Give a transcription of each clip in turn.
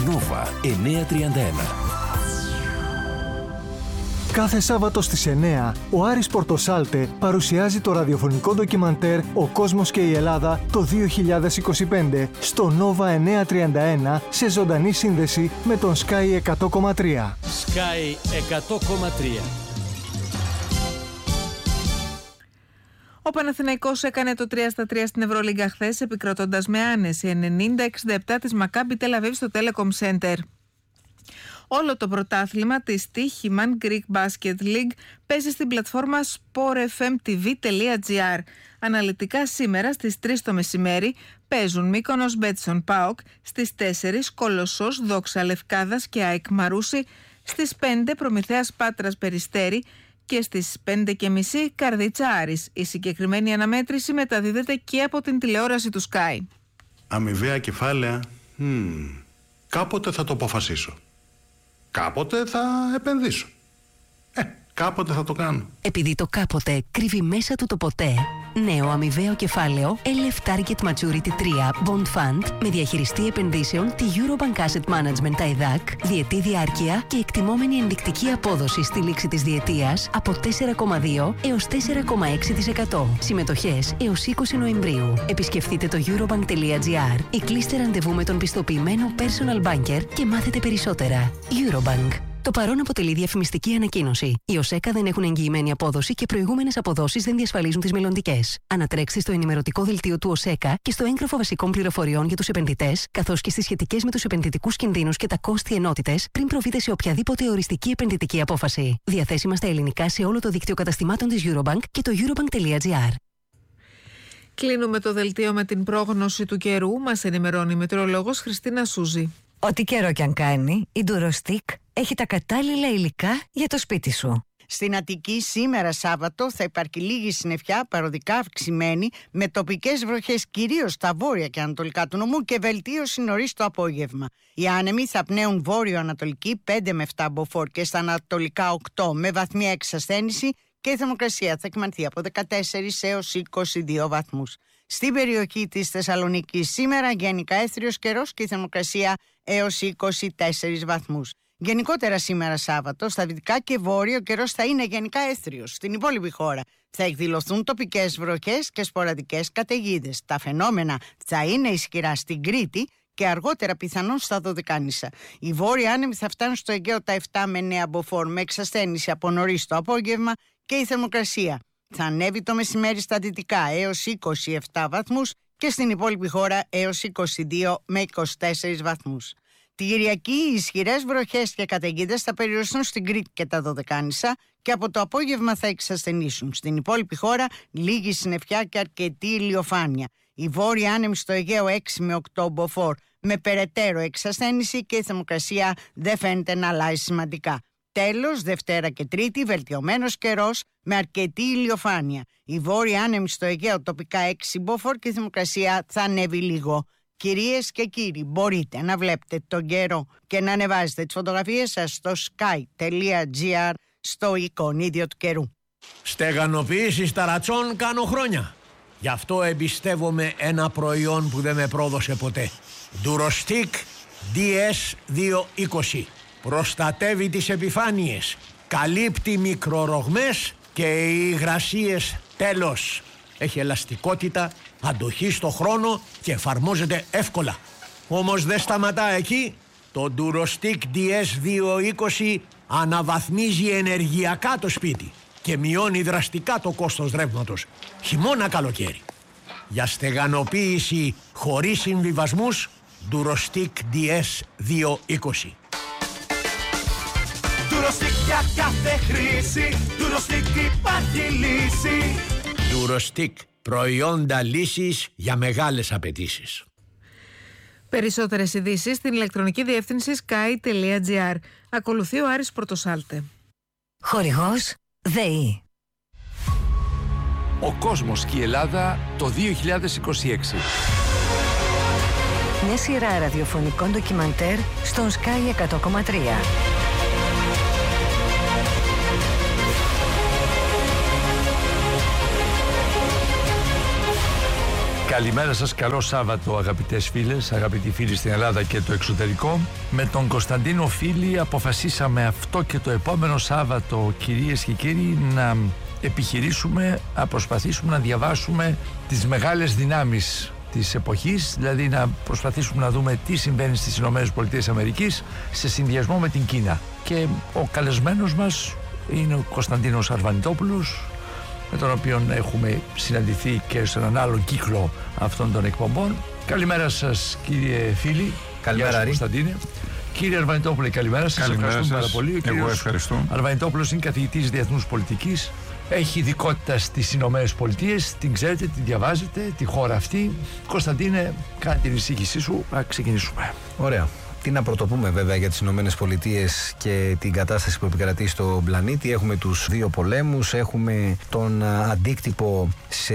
Nova 931. Κάθε Σάββατο στις 9, ο Άρης Πορτοσάλτε παρουσιάζει το ραδιοφωνικό ντοκιμαντέρ «Ο κόσμος και η Ελλάδα» το 2025 στο Nova 931 σε ζωντανή σύνδεση με τον Sky 100,3. Sky 100,3. Ο Παναθηναϊκός έκανε το 3-3 στην Ευρωλίγκα χθες, επικροτώντας με άνεση 90-67 της Μακάμπι Τελ Αβίβ στο Telecom Center. Όλο το πρωτάθλημα της Τύχημαν Greek Basket League παίζει στην πλατφόρμα sportfmtv.gr. Αναλυτικά σήμερα στις 3 το μεσημέρι παίζουν Μύκονος Μπέτσον ΠΑΟΚ, στις 4 Κολοσσός Δόξα Λευκάδας και ΑΕΚ Μαρούσι, στις 5 Προμηθέας Πάτρας Περιστέρι και στις 5:30 Καρδίτσα Άρης. Η συγκεκριμένη αναμέτρηση μεταδίδεται και από την τηλεόραση του Sky. Αμοιβαία κεφάλαια. Κάποτε θα το αποφασίσω. Κάποτε θα επενδύσω. Κάποτε θα το κάνω. Επειδή το κάποτε κρύβει μέσα του το ποτέ, νέο αμοιβαίο κεφάλαιο LF Target Maturity 3 Bond Fund με διαχειριστή επενδύσεων τη Eurobank Asset Management TAIDAC, διετή διάρκεια και εκτιμόμενη ενδεικτική απόδοση στη λήξη της διετίας από 4,2 έως 4,6%. Συμμετοχές έως 20 Νοεμβρίου. Επισκεφτείτε το eurobank.gr ή κλείστε ραντεβού με τον πιστοποιημένο personal banker και μάθετε περισσότερα. Eurobank. Το παρόν αποτελεί διαφημιστική ανακοίνωση. Οι ΟΣΕΚΑ δεν έχουν εγγυημένη απόδοση και προηγούμενες αποδόσεις δεν διασφαλίζουν τις μελλοντικές. Ανατρέξτε στο ενημερωτικό δελτίο του ΟΣΕΚΑ και στο έγγραφο βασικών πληροφοριών για τους επενδυτές, καθώς και στις σχετικές με τους επενδυτικούς κινδύνους και τα κόστη ενότητες πριν προβείτε σε οποιαδήποτε οριστική επενδυτική απόφαση. Διαθέσιμα στα ελληνικά σε όλο το δίκτυο καταστημάτων της Eurobank και το eurobank.gr. Κλείνουμε το δελτίο με την πρόγνωση του καιρού. Μας ενημερώνει η μετεωρολόγος Χριστίνα Σούζη. Ό,τι καιρό κι αν κάνει, η Durostick έχει τα κατάλληλα υλικά για το σπίτι σου. Στην Αττική σήμερα Σάββατο θα υπάρχει λίγη συννεφιά, παροδικά αυξημένη, με τοπικές βροχές κυρίως στα βόρεια και ανατολικά του νομού και βελτίωση νωρίς το απόγευμα. Οι άνεμοι θα πνέουν βόρειο-ανατολική 5 με 7 μποφόρ και στα ανατολικά 8 με βαθμία εξασθένηση και η θερμοκρασία θα εκμανθεί από 14 έως 22 βαθμούς. Στην περιοχή της Θεσσαλονίκης σήμερα γενικά έθριος καιρός και η θερμοκρασία έως 24 βαθμούς. Γενικότερα σήμερα Σάββατο, στα δυτικά και βόρειο ο καιρός θα είναι γενικά έθριος. Στην υπόλοιπη χώρα θα εκδηλωθούν τοπικές βροχές και σποραδικές καταιγίδες. Τα φαινόμενα θα είναι ισχυρά στην Κρήτη και αργότερα πιθανόν στα Δωδεκάνησα. Οι βόρειοι άνεμοι θα φτάνουν στο Αιγαίο τα 7 με 9 μποφόρ με εξασθένηση από νωρίς το απόγευμα και η θερμοκρασία θα ανέβει το μεσημέρι στα δυτικά έως 27 βαθμούς και στην υπόλοιπη χώρα έως 22 με 24 βαθμούς. Τη Κυριακή οι ισχυρές βροχές και καταιγίδες θα περιοριστούν στην Κρήτη και τα Δωδεκάνησα και από το απόγευμα θα εξασθενήσουν. Στην υπόλοιπη χώρα λίγη συννεφιά και αρκετή ηλιοφάνεια. Οι βόρειοι άνεμοι στο Αιγαίο 6 με 8 μποφόρ με περαιτέρω εξασθένηση και η θερμοκρασία δεν φαίνεται να αλλάζει σημαντικά. Τέλος, Δευτέρα και Τρίτη, βελτιωμένος καιρός με αρκετή ηλιοφάνεια. Οι βόρειοι άνεμοι στο Αιγαίο τοπικά 6 μποφόρ και η θερμοκρασία θα ανέβει λίγο. Κυρίες και κύριοι, μπορείτε να βλέπετε τον καιρό και να ανεβάζετε τις φωτογραφίες σας στο sky.gr στο εικονίδιο του καιρού. Στεγανοποίηση ταρατσών κάνω χρόνια. Γι' αυτό εμπιστεύομαι ένα προϊόν που δεν με πρόδωσε ποτέ. Durostick DS220. Προστατεύει τις επιφάνειες, καλύπτει μικρορογμές και οι υγρασίες τέλος. Έχει ελαστικότητα, αντοχή στο χρόνο και εφαρμόζεται εύκολα. Όμως δεν σταματά εκεί. Το Durostick DS220 αναβαθμίζει ενεργειακά το σπίτι και μειώνει δραστικά το κόστος ρεύματος, χειμώνα καλοκαίρι. Για στεγανοποίηση χωρίς συμβιβασμούς, Durostick DS220. Durostick για κάθε χρήση, Durostick υπάρχει λύση. Durostick, προϊόντα λύσης για μεγάλες απαιτήσεις. Περισσότερες ειδήσεις στην ηλεκτρονική διεύθυνση sky.gr. Ακολουθεί ο Άρης Πορτοσάλτε. Χορηγός ΔΕΗ. Ο κόσμος και η Ελλάδα το 2026. Μια σειρά ραδιοφωνικών ντοκιμαντέρ στον Sky 100,3. Καλημέρα σας, καλό Σάββατο αγαπητές φίλες, αγαπητοί φίλοι στην Ελλάδα και το εξωτερικό. Με τον Κωνσταντίνο φίλοι αποφασίσαμε αυτό και το επόμενο Σάββατο, κυρίες και κύριοι, να επιχειρήσουμε, να προσπαθήσουμε να διαβάσουμε τις μεγάλες δυνάμεις της εποχής, δηλαδή να προσπαθήσουμε να δούμε τι συμβαίνει στις ΗΠΑ σε συνδυασμό με την Κίνα. Και ο καλεσμένος μας είναι ο Κωνσταντίνος Αρβανιτόπουλος, με τον οποίο έχουμε συναντηθεί και σε έναν άλλο κύκλο αυτών των εκπομπών. Καλημέρα σας, κύριε φίλοι. Καλημέρα, Άρη. Κωνσταντίνε. Κύριε Αρβανιτόπουλε, καλημέρα σας. Ευχαριστούμε πάρα πολύ. Ο κύριος Αρβανιτόπουλος είναι καθηγητής διεθνούς πολιτικής. Έχει ειδικότητα στις Ηνωμένες Πολιτείες. Την ξέρετε, την διαβάζετε, τη χώρα αυτή. Κωνσταντίνε, κάνε την εισήγησή σου. Να ξεκινήσουμε. Ωραία. Τι να πρωτοπούμε βέβαια για τις Ηνωμένες Πολιτείες και την κατάσταση που επικρατεί στον πλανήτη. Έχουμε τους δύο πολέμους, έχουμε τον αντίκτυπο σε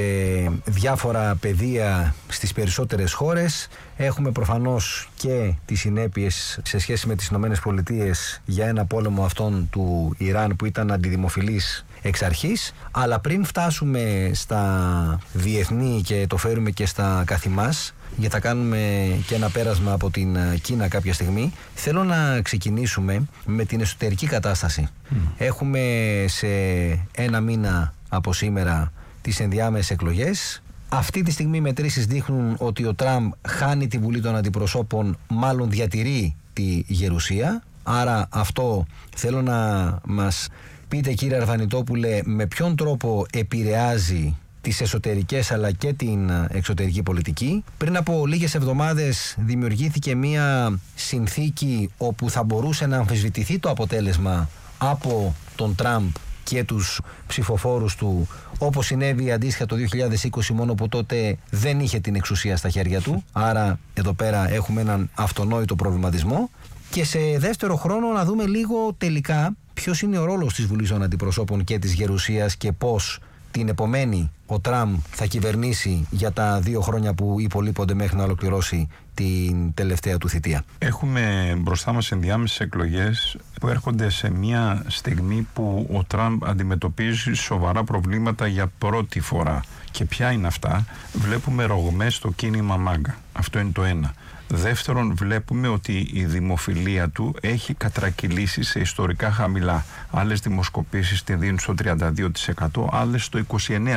διάφορα πεδία στις περισσότερες χώρες. Έχουμε προφανώς και τις συνέπειες σε σχέση με τις Ηνωμένες Πολιτείες για ένα πόλεμο αυτόν του Ιράν που ήταν αντιδημοφιλής εξ αρχής. Αλλά πριν φτάσουμε στα διεθνή και το φέρουμε και στα καθημάς, γιατί θα κάνουμε και ένα πέρασμα από την Κίνα κάποια στιγμή, θέλω να ξεκινήσουμε με την εσωτερική κατάσταση. Έχουμε σε ένα μήνα από σήμερα τις ενδιάμεσες εκλογές. Αυτή τη στιγμή οι μετρήσεις δείχνουν ότι ο Τραμπ χάνει τη Βουλή των Αντιπροσώπων, μάλλον διατηρεί τη γερουσία. Άρα αυτό θέλω να μας πείτε, κύριε Αρβανιτόπουλε, με ποιον τρόπο επηρεάζει τις εσωτερικές αλλά και την εξωτερική πολιτική. Πριν από λίγες εβδομάδες δημιουργήθηκε μία συνθήκη όπου θα μπορούσε να αμφισβητηθεί το αποτέλεσμα από τον Τραμπ και τους ψηφοφόρους του, όπως συνέβη αντίστοιχα το 2020, μόνο που τότε δεν είχε την εξουσία στα χέρια του. Άρα εδώ πέρα έχουμε έναν αυτονόητο προβληματισμό. Και σε δεύτερο χρόνο να δούμε λίγο τελικά ποιος είναι ο ρόλος της Βουλής των Αντιπροσώπων και της Γερουσίας και πώς την επομένη ο Τραμπ θα κυβερνήσει για τα 2 χρόνια που υπολείπονται μέχρι να ολοκληρώσει την τελευταία του θητεία. Έχουμε μπροστά μας ενδιάμεσες εκλογές που έρχονται σε μια στιγμή που ο Τραμπ αντιμετωπίζει σοβαρά προβλήματα για πρώτη φορά. Και ποια είναι αυτά? Βλέπουμε ρογμές στο κίνημα MAGA. Αυτό είναι το ένα. Δεύτερον, βλέπουμε ότι η δημοφιλία του έχει κατρακυλήσει σε ιστορικά χαμηλά. Άλλες δημοσκοπήσεις τη δίνουν στο 32%, άλλες στο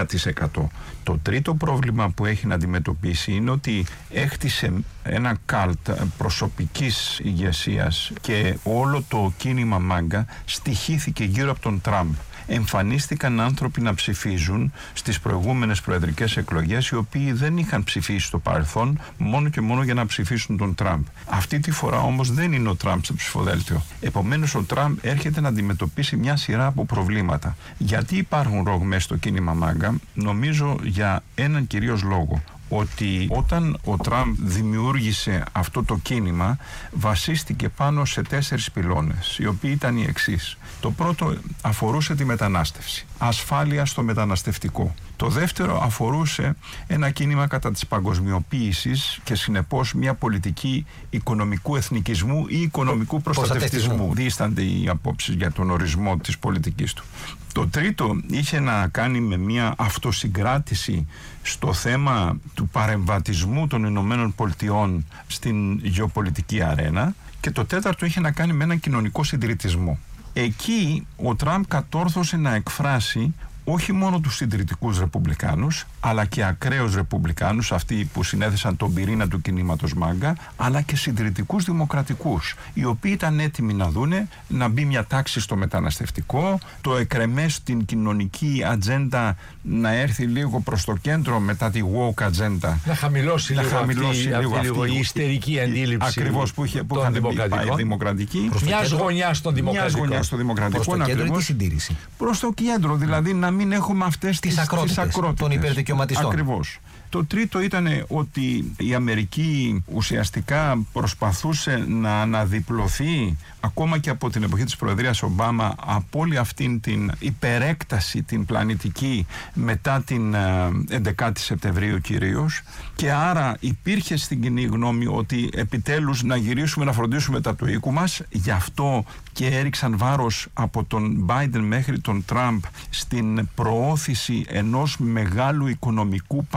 29%. Το τρίτο πρόβλημα που έχει να αντιμετωπίσει είναι ότι έχτισε ένα καλτ προσωπικής ηγεσίας και όλο το κίνημα MAGA στοιχήθηκε γύρω από τον Τραμπ. Εμφανίστηκαν άνθρωποι να ψηφίζουν στις προηγούμενες προεδρικές εκλογές, οι οποίοι δεν είχαν ψηφίσει στο παρελθόν μόνο και μόνο για να ψηφίσουν τον Τραμπ. Αυτή τη φορά όμως δεν είναι ο Τραμπ στο ψηφοδέλτιο. Επομένως ο Τραμπ έρχεται να αντιμετωπίσει μια σειρά από προβλήματα. Γιατί υπάρχουν ρογμές στο κίνημα MAGA? Νομίζω για έναν κυρίως λόγο. Ότι όταν ο Τραμπ δημιούργησε αυτό το κίνημα, βασίστηκε πάνω σε 4 πυλώνες, οι οποίοι ήταν οι εξής. Το πρώτο αφορούσε τη μετανάστευση, ασφάλεια στο μεταναστευτικό. Το δεύτερο αφορούσε ένα κίνημα κατά της παγκοσμιοποίησης και συνεπώς μια πολιτική οικονομικού εθνικισμού ή οικονομικού προστατευτισμού. Δίστανται οι απόψεις για τον ορισμό της πολιτικής του. Το τρίτο είχε να κάνει με μια αυτοσυγκράτηση στο θέμα του παρεμβατισμού των Ηνωμένων Πολιτειών στην γεωπολιτική αρένα, και το τέταρτο είχε να κάνει με έναν κοινωνικό συντηρητισμό. Εκεί ο Τραμπ κατόρθωσε να εκφράσει όχι μόνο τους συντηρητικούς ρεπουμπλικάνους, αλλά και ακραίους ρεπουμπλικάνους, αυτοί που συνέθεσαν τον πυρήνα του κινήματος MAGA, αλλά και συντηρητικούς δημοκρατικούς, οι οποίοι ήταν έτοιμοι να δούνε να μπει μια τάξη στο μεταναστευτικό, το εκρεμές στην κοινωνική ατζέντα να έρθει λίγο προς το κέντρο μετά τη woke ατζέντα. Να χαμηλώσει λίγο η ιστερική αντίληψη ακριβώς που είχαν πάει δημοκρατική. Μιας γωνιάς στο δημοκρατικό. Προς το κέντρο ή τη συντήρηση? Προς το κέντρο, δηλαδή να μην έχουμε αυτές τις ακρότητες των υπερδικαιωματιστών. Ακριβώς. Το τρίτο ήταν ότι η Αμερική ουσιαστικά προσπαθούσε να αναδιπλωθεί ακόμα και από την εποχή της Προεδρίας Ομπάμα από όλη αυτήν την υπερέκταση την πλανητική μετά την 11η Σεπτεμβρίου κυρίως, και άρα υπήρχε στην κοινή γνώμη ότι επιτέλους να γυρίσουμε να φροντίσουμε τα του οίκου μας. Γι' αυτό και έριξαν βάρος από τον Biden μέχρι τον Τραμπ στην προώθηση ενός μεγάλου οικονομικού πακέτου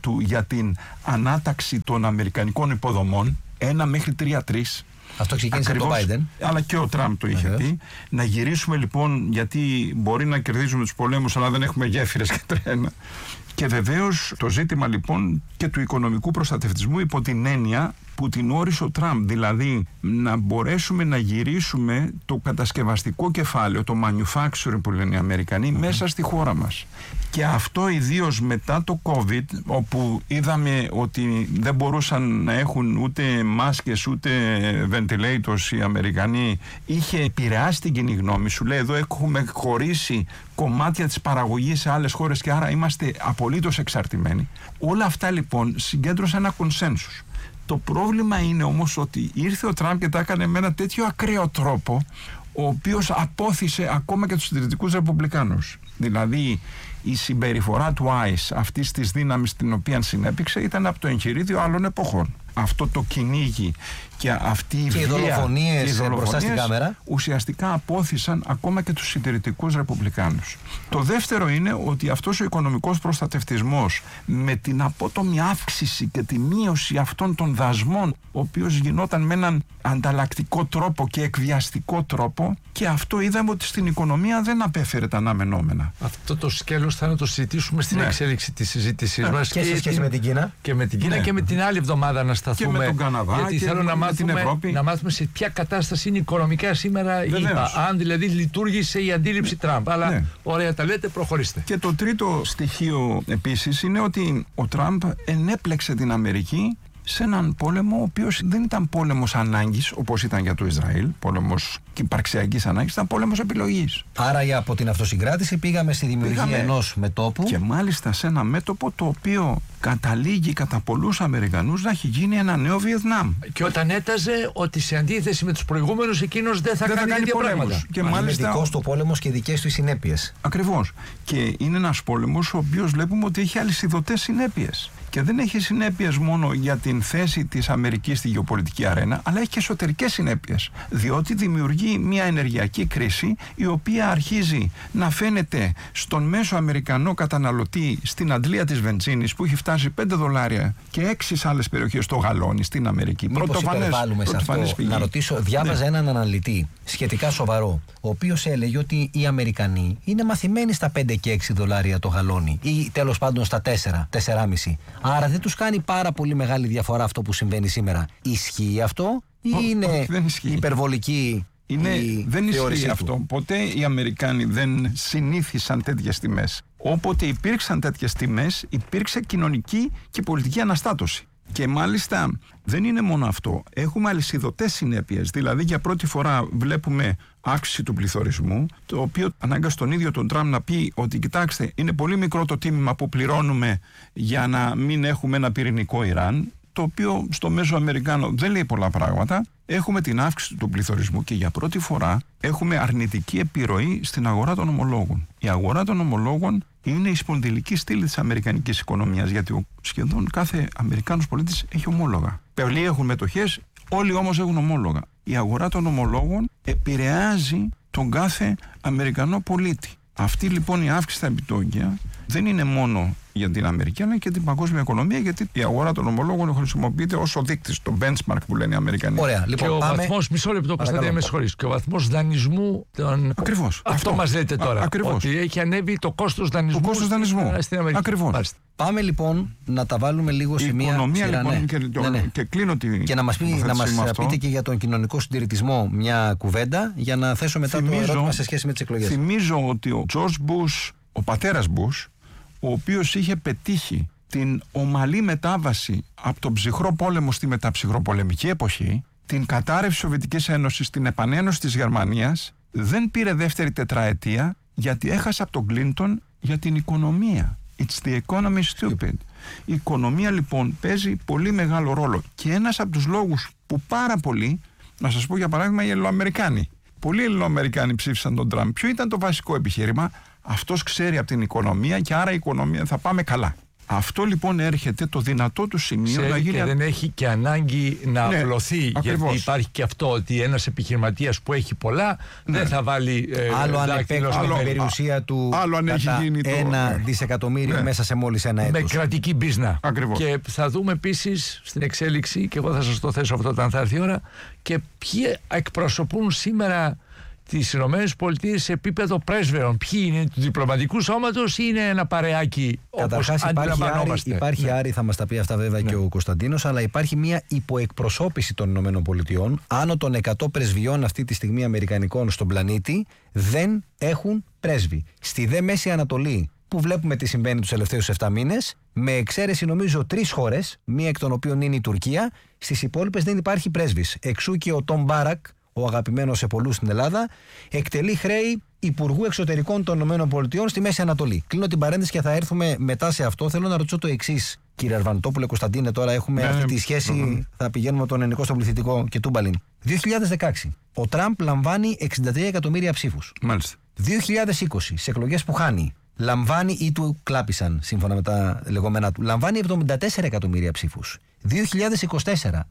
του για την ανάταξη των αμερικανικών υποδομών, 1 μέχρι 3-3. Αυτό ξεκίνησε από τον Biden. Αλλά και ο Τραμπ το είχε πει. Να γυρίσουμε λοιπόν, γιατί μπορεί να κερδίζουμε τους πολέμους, αλλά δεν έχουμε γέφυρες και τρένα. Και βεβαίως το ζήτημα λοιπόν και του οικονομικού προστατευτισμού υπό την έννοια που την όρισε ο Τραμπ, δηλαδή να μπορέσουμε να γυρίσουμε το κατασκευαστικό κεφάλαιο, το manufacturing που λένε οι Αμερικανοί, μέσα στη χώρα μας. Και αυτό ιδίως μετά το COVID, όπου είδαμε ότι δεν μπορούσαν να έχουν ούτε μάσκες ούτε ventilators οι Αμερικανοί, είχε επηρεάσει την κοινή γνώμη. Σου λέει, εδώ έχουμε χωρίσει κομμάτια της παραγωγής σε άλλες χώρες και άρα είμαστε απολύτως εξαρτημένοι. Όλα αυτά λοιπόν συγκέντρωσαν ένα κονσένσους. Το πρόβλημα είναι όμως ότι ήρθε ο Τραμπ και τα έκανε με ένα τέτοιο ακραίο τρόπο, ο οποίος απόθυσε ακόμα και τους συντηρητικούς ρεπουμπλικάνους. Δηλαδή η συμπεριφορά του ICE, αυτής της δύναμης την οποία συνέπηξε, ήταν από το εγχειρίδιο άλλων εποχών. Αυτό το κυνήγι και αυτή η βία και οι δολοφονίες μπροστά στην κάμερα ουσιαστικά απόθυσαν ακόμα και τους συντηρητικούς ρεπουμπλικάνους. Το δεύτερο είναι ότι αυτός ο οικονομικός προστατευτισμός με την απότομη αύξηση και τη μείωση αυτών των δασμών, ο οποίος γινόταν με έναν ανταλλακτικό τρόπο και εκβιαστικό τρόπο, και αυτό είδαμε ότι στην οικονομία δεν απέφερε τα αναμενόμενα. Αυτό το σκέλος θα το συζητήσουμε στην εξέλιξη της συζήτησής μας. Και σε σχέση με την Κίνα. Και με την Κίνα και με την άλλη εβδομάδα να σταθούμε. Και με τον Καναδά, γιατί και θέλω να μάθουμε σε ποια κατάσταση είναι οικονομικά σήμερα η ΕΠΑ. Αν δηλαδή λειτουργήσε η αντίληψη Τραμπ. Αλλά ωραία τα λέτε, προχωρήστε. Και το τρίτο στοιχείο επίσης είναι ότι ο Τραμπ ενέπλεξε την Αμερική σε έναν πόλεμο ο οποίος δεν ήταν πόλεμος ανάγκης όπως ήταν για το Ισραήλ, πόλεμος υπαρξιακής ανάγκης, ήταν πόλεμος επιλογής. Άρα από την αυτοσυγκράτηση πήγαμε στη δημιουργία ενός μετώπου. Και μάλιστα σε ένα μέτωπο το οποίο καταλήγει κατά πολλούς Αμερικανούς να έχει γίνει ένα νέο Βιετνάμ. Και όταν έταζε ότι σε αντίθεση με τους προηγούμενους εκείνος δεν θα κάνει ίδια πράγματα. Και μάλιστα είναι δικός του πόλεμος και δικές του συνέπειες. Ακριβώς. Και είναι ένας πόλεμος ο οποίος βλέπουμε ότι έχει αλυσιδωτές συνέπειες. Και δεν έχει συνέπειες μόνο για την θέση της Αμερικής στη γεωπολιτική αρένα, αλλά έχει και εσωτερικές συνέπειες. Διότι δημιουργεί μια ενεργειακή κρίση η οποία αρχίζει να φαίνεται στον μέσο Αμερικανό καταναλωτή στην αντλία της βενζίνης που έχει φτάσει $5 και 6 σε άλλες περιοχές το γαλόνι στην Αμερική. Μήπως υπερβάλλουμε σε αυτό? Να ρωτήσω, διάβαζα έναν αναλυτή σχετικά σοβαρό, ο οποίος έλεγε ότι οι Αμερικανοί είναι μαθημένοι στα $5 και 6 το γαλόνι ή τέλος πάντων στα 4,5. Άρα δεν τους κάνει πάρα πολύ μεγάλη διαφορά αυτό που συμβαίνει σήμερα. Ισχύει αυτό ή είναι υπερβολική? Δεν ισχύει αυτό. Ποτέ οι Αμερικάνοι δεν συνήθισαν τέτοιες τιμές. Όποτε υπήρξαν τέτοιες τιμές, υπήρξε κοινωνική και πολιτική αναστάτωση. Και μάλιστα δεν είναι μόνο αυτό. Έχουμε αλυσιδωτές συνέπειες. Δηλαδή για πρώτη φορά βλέπουμε αύξηση του πληθωρισμού, το οποίο ανάγκασε τον ίδιο τον Τραμπ να πει ότι κοιτάξτε, είναι πολύ μικρό το τίμημα που πληρώνουμε για να μην έχουμε ένα πυρηνικό Ιράν, το οποίο στο μέσο Αμερικάνο δεν λέει πολλά πράγματα. Έχουμε την αύξηση του πληθωρισμού και για πρώτη φορά έχουμε αρνητική επιρροή στην αγορά των ομολόγων. Η αγορά των ομολόγων είναι η σπονδυλική στήλη της αμερικανικής οικονομίας, γιατί σχεδόν κάθε Αμερικάνος πολίτης έχει ομόλογα. Πολλοί έχουν μετοχές, όλοι όμως έχουν ομόλογα. Η αγορά των ομολόγων επηρεάζει τον κάθε Αμερικανό πολίτη. Αυτή λοιπόν η αύξηση στα επιτόκια δεν είναι μόνο για την Αμερική, αλλά και την παγκόσμια οικονομία, γιατί η αγορά των ομολόγων χρησιμοποιείται ως ο δείκτης, το benchmark που λένε οι Αμερικανοί. Ωραία, λοιπόν, και ο βαθμός, μισό λεπτό, Κωνσταντίνε, με συγχωρείς, και ο βαθμός δανεισμού. Ακριβώς. Αυτό μας λέτε τώρα. Ακριβώς. Ότι έχει ανέβει το κόστος δανεισμού. Το κόστος δανεισμού. Στην Αμερική. Ακριβώς. Μάλιστα. Πάμε λοιπόν να τα βάλουμε λίγο σε μια οικονομία, σειρά. Λοιπόν, και κλείνω και να μας πείτε και για τον κοινωνικό συντηρητισμό μια κουβέντα, για να θέσω μετά το ερώτημα σε σχέση με τις εκλογές. Θυμίζω ότι ο George Bush, ο πατέρας Bush, ο οποίος είχε πετύχει την ομαλή μετάβαση από τον ψυχρό πόλεμο στη μεταψυχροπολεμική εποχή, την κατάρρευση της Σοβιετικής Ένωσης, την επανένωση της Γερμανίας, δεν πήρε δεύτερη τετραετία γιατί έχασε από τον Κλίντον για την οικονομία. It's the economy stupid. Η οικονομία λοιπόν παίζει πολύ μεγάλο ρόλο και ένας από τους λόγους που πάρα πολλοί, να σας πω για παράδειγμα οι Ελληνοαμερικάνοι, πολλοί Ελληνοαμερικάνοι ψήφισαν τον Τραμπ. Ποιο ήταν το βασικό επιχείρημα? Αυτός ξέρει από την οικονομία και άρα η οικονομία θα πάμε καλά. Αυτό λοιπόν έρχεται το δυνατό του σημείο να γίνει. Και δεν έχει και ανάγκη να απλωθεί. Ακριβώς. Γιατί υπάρχει και αυτό ότι ένας επιχειρηματίας που έχει πολλά δεν θα βάλει. Άλλο αν επέκτησε την περιουσία του κατά 1 δισεκατομμύριο μέσα σε μόλις ένα έτος. Με κρατική μπίζνα. Ακριβώς. Και θα δούμε επίσης στην εξέλιξη, και εγώ θα σας το θέσω αυτό όταν θα έρθει η ώρα, και ποιοι εκπροσωπούν σήμερα τις Ηνωμένες Πολιτείες σε επίπεδο πρέσβεων. Ποιοι είναι του διπλωματικού σώματος ή είναι ένα παρεάκι όπως αντιλαμβανόμαστε. Υπάρχει Άρη, θα μας τα πει αυτά βέβαια και ο Κωνσταντίνος, αλλά υπάρχει μια υποεκπροσώπηση των Ηνωμένων Πολιτειών. Άνω των 100 πρεσβειών αυτή τη στιγμή αμερικανικών στον πλανήτη δεν έχουν πρέσβη. Στη δε Μέση Ανατολή, που βλέπουμε τι συμβαίνει τους τελευταίους 7 μήνες, με εξαίρεση νομίζω 3 χώρες, μία εκ των οποίων είναι η Τουρκία, στις υπόλοιπες δεν υπάρχει πρέσβης. Εξού και ο Τόμ Μπάρακ, ο αγαπημένος σε πολλούς στην Ελλάδα, εκτελεί χρέη Υπουργού Εξωτερικών των ΗΠΑ στη Μέση Ανατολή. Κλείνω την παρένθεση και θα έρθουμε μετά σε αυτό. Θέλω να ρωτήσω το εξής, κύριε Αρβανιτόπουλε, Κωνσταντίνε, τώρα έχουμε αυτή τη σχέση, θα πηγαίνουμε τον ελληνικό στον πληθυντικό και τούμπαλιν. 2016, ο Τραμπ λαμβάνει 63 εκατομμύρια ψήφους. Μάλιστα. 2020, σε εκλογές που χάνει, λαμβάνει ή του κλάπησαν, σύμφωνα με τα λεγόμενά του, λαμβάνει 74 εκατομμύρια ψήφους. 2024,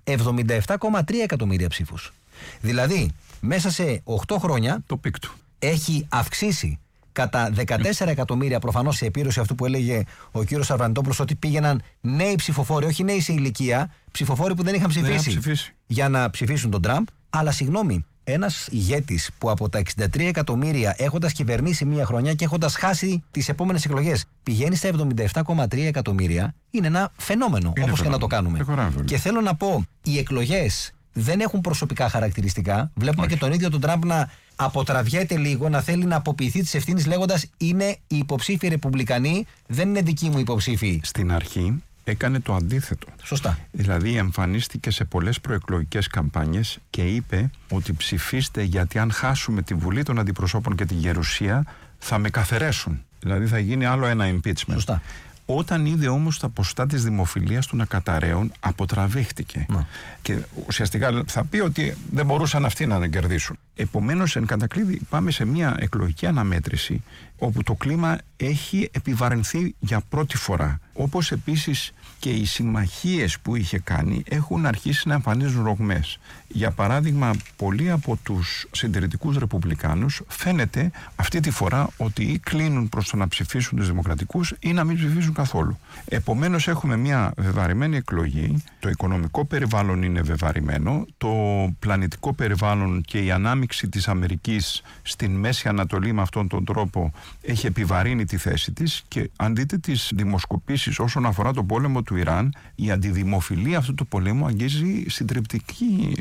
77,3 εκατομμύρια ψήφους. Δηλαδή, μέσα σε 8 χρόνια το πικ του έχει αυξήσει κατά 14 εκατομμύρια, προφανώς σε επίρρωση αυτού που έλεγε ο κύριος Αρβανιτόπουλος, ότι πήγαιναν νέοι ψηφοφόροι, όχι νέοι σε ηλικία, ψηφοφόροι που δεν είχαν ψηφίσει για να ψηφίσουν τον Τραμπ. Αλλά συγγνώμη, ένας ηγέτης που από τα 63 εκατομμύρια, έχοντας κυβερνήσει μία χρονιά και έχοντας χάσει τις επόμενες εκλογές, πηγαίνει στα 77,3 εκατομμύρια, είναι ένα φαινόμενο, όπως και να το κάνουμε. Και θέλω να πω, οι εκλογές δεν έχουν προσωπικά χαρακτηριστικά. Βλέπουμε και τον ίδιο τον Τραμπ να αποτραβιέται λίγο, να θέλει να αποποιηθεί της ευθύνης, λέγοντας είναι οι υποψήφοι Ρεπουμπλικανοί, δεν είναι δικοί μου υποψήφοι. Στην αρχή έκανε το αντίθετο. Σωστά. Δηλαδή εμφανίστηκε σε πολλές προεκλογικές καμπάνιες και είπε ότι ψηφίστε, γιατί αν χάσουμε τη Βουλή των Αντιπροσώπων και τη Γερουσία θα με καθαιρέσουν. Δηλαδή θα γίνει άλλο ένα impeachment. Σωστά. Όταν είδε όμως τα ποσοστά της δημοφιλίας του να καταραίουν, αποτραβήχτηκε. Και ουσιαστικά θα πει ότι δεν μπορούσαν αυτοί να κερδίσουν. Επομένως, εν κατακλείδη, πάμε σε μια εκλογική αναμέτρηση όπου το κλίμα έχει επιβαρυνθεί για πρώτη φορά. Όπως επίσης και οι συμμαχίες που είχε κάνει έχουν αρχίσει να εμφανίζουν ρογμές. Για παράδειγμα, πολλοί από τους συντηρητικούς ρεπουμπλικάνους φαίνεται αυτή τη φορά ότι ή κλείνουν προς το να ψηφίσουν τους δημοκρατικούς ή να μην ψηφίσουν καθόλου. Επομένως, έχουμε μια βεβαρημένη εκλογή. Το οικονομικό περιβάλλον είναι βεβαρημένο. Το πλανητικό περιβάλλον και η ανάμειξη της Αμερικής στην Μέση Ανατολή με αυτόν τον τρόπο έχει επιβαρύνει τη θέση της. Και αν δείτε τις δημοσκοπήσεις όσον αφορά τον πόλεμο του Ιράν, η αντιδημοφιλία αυτού του πολέμου αγγίζει συντριπτική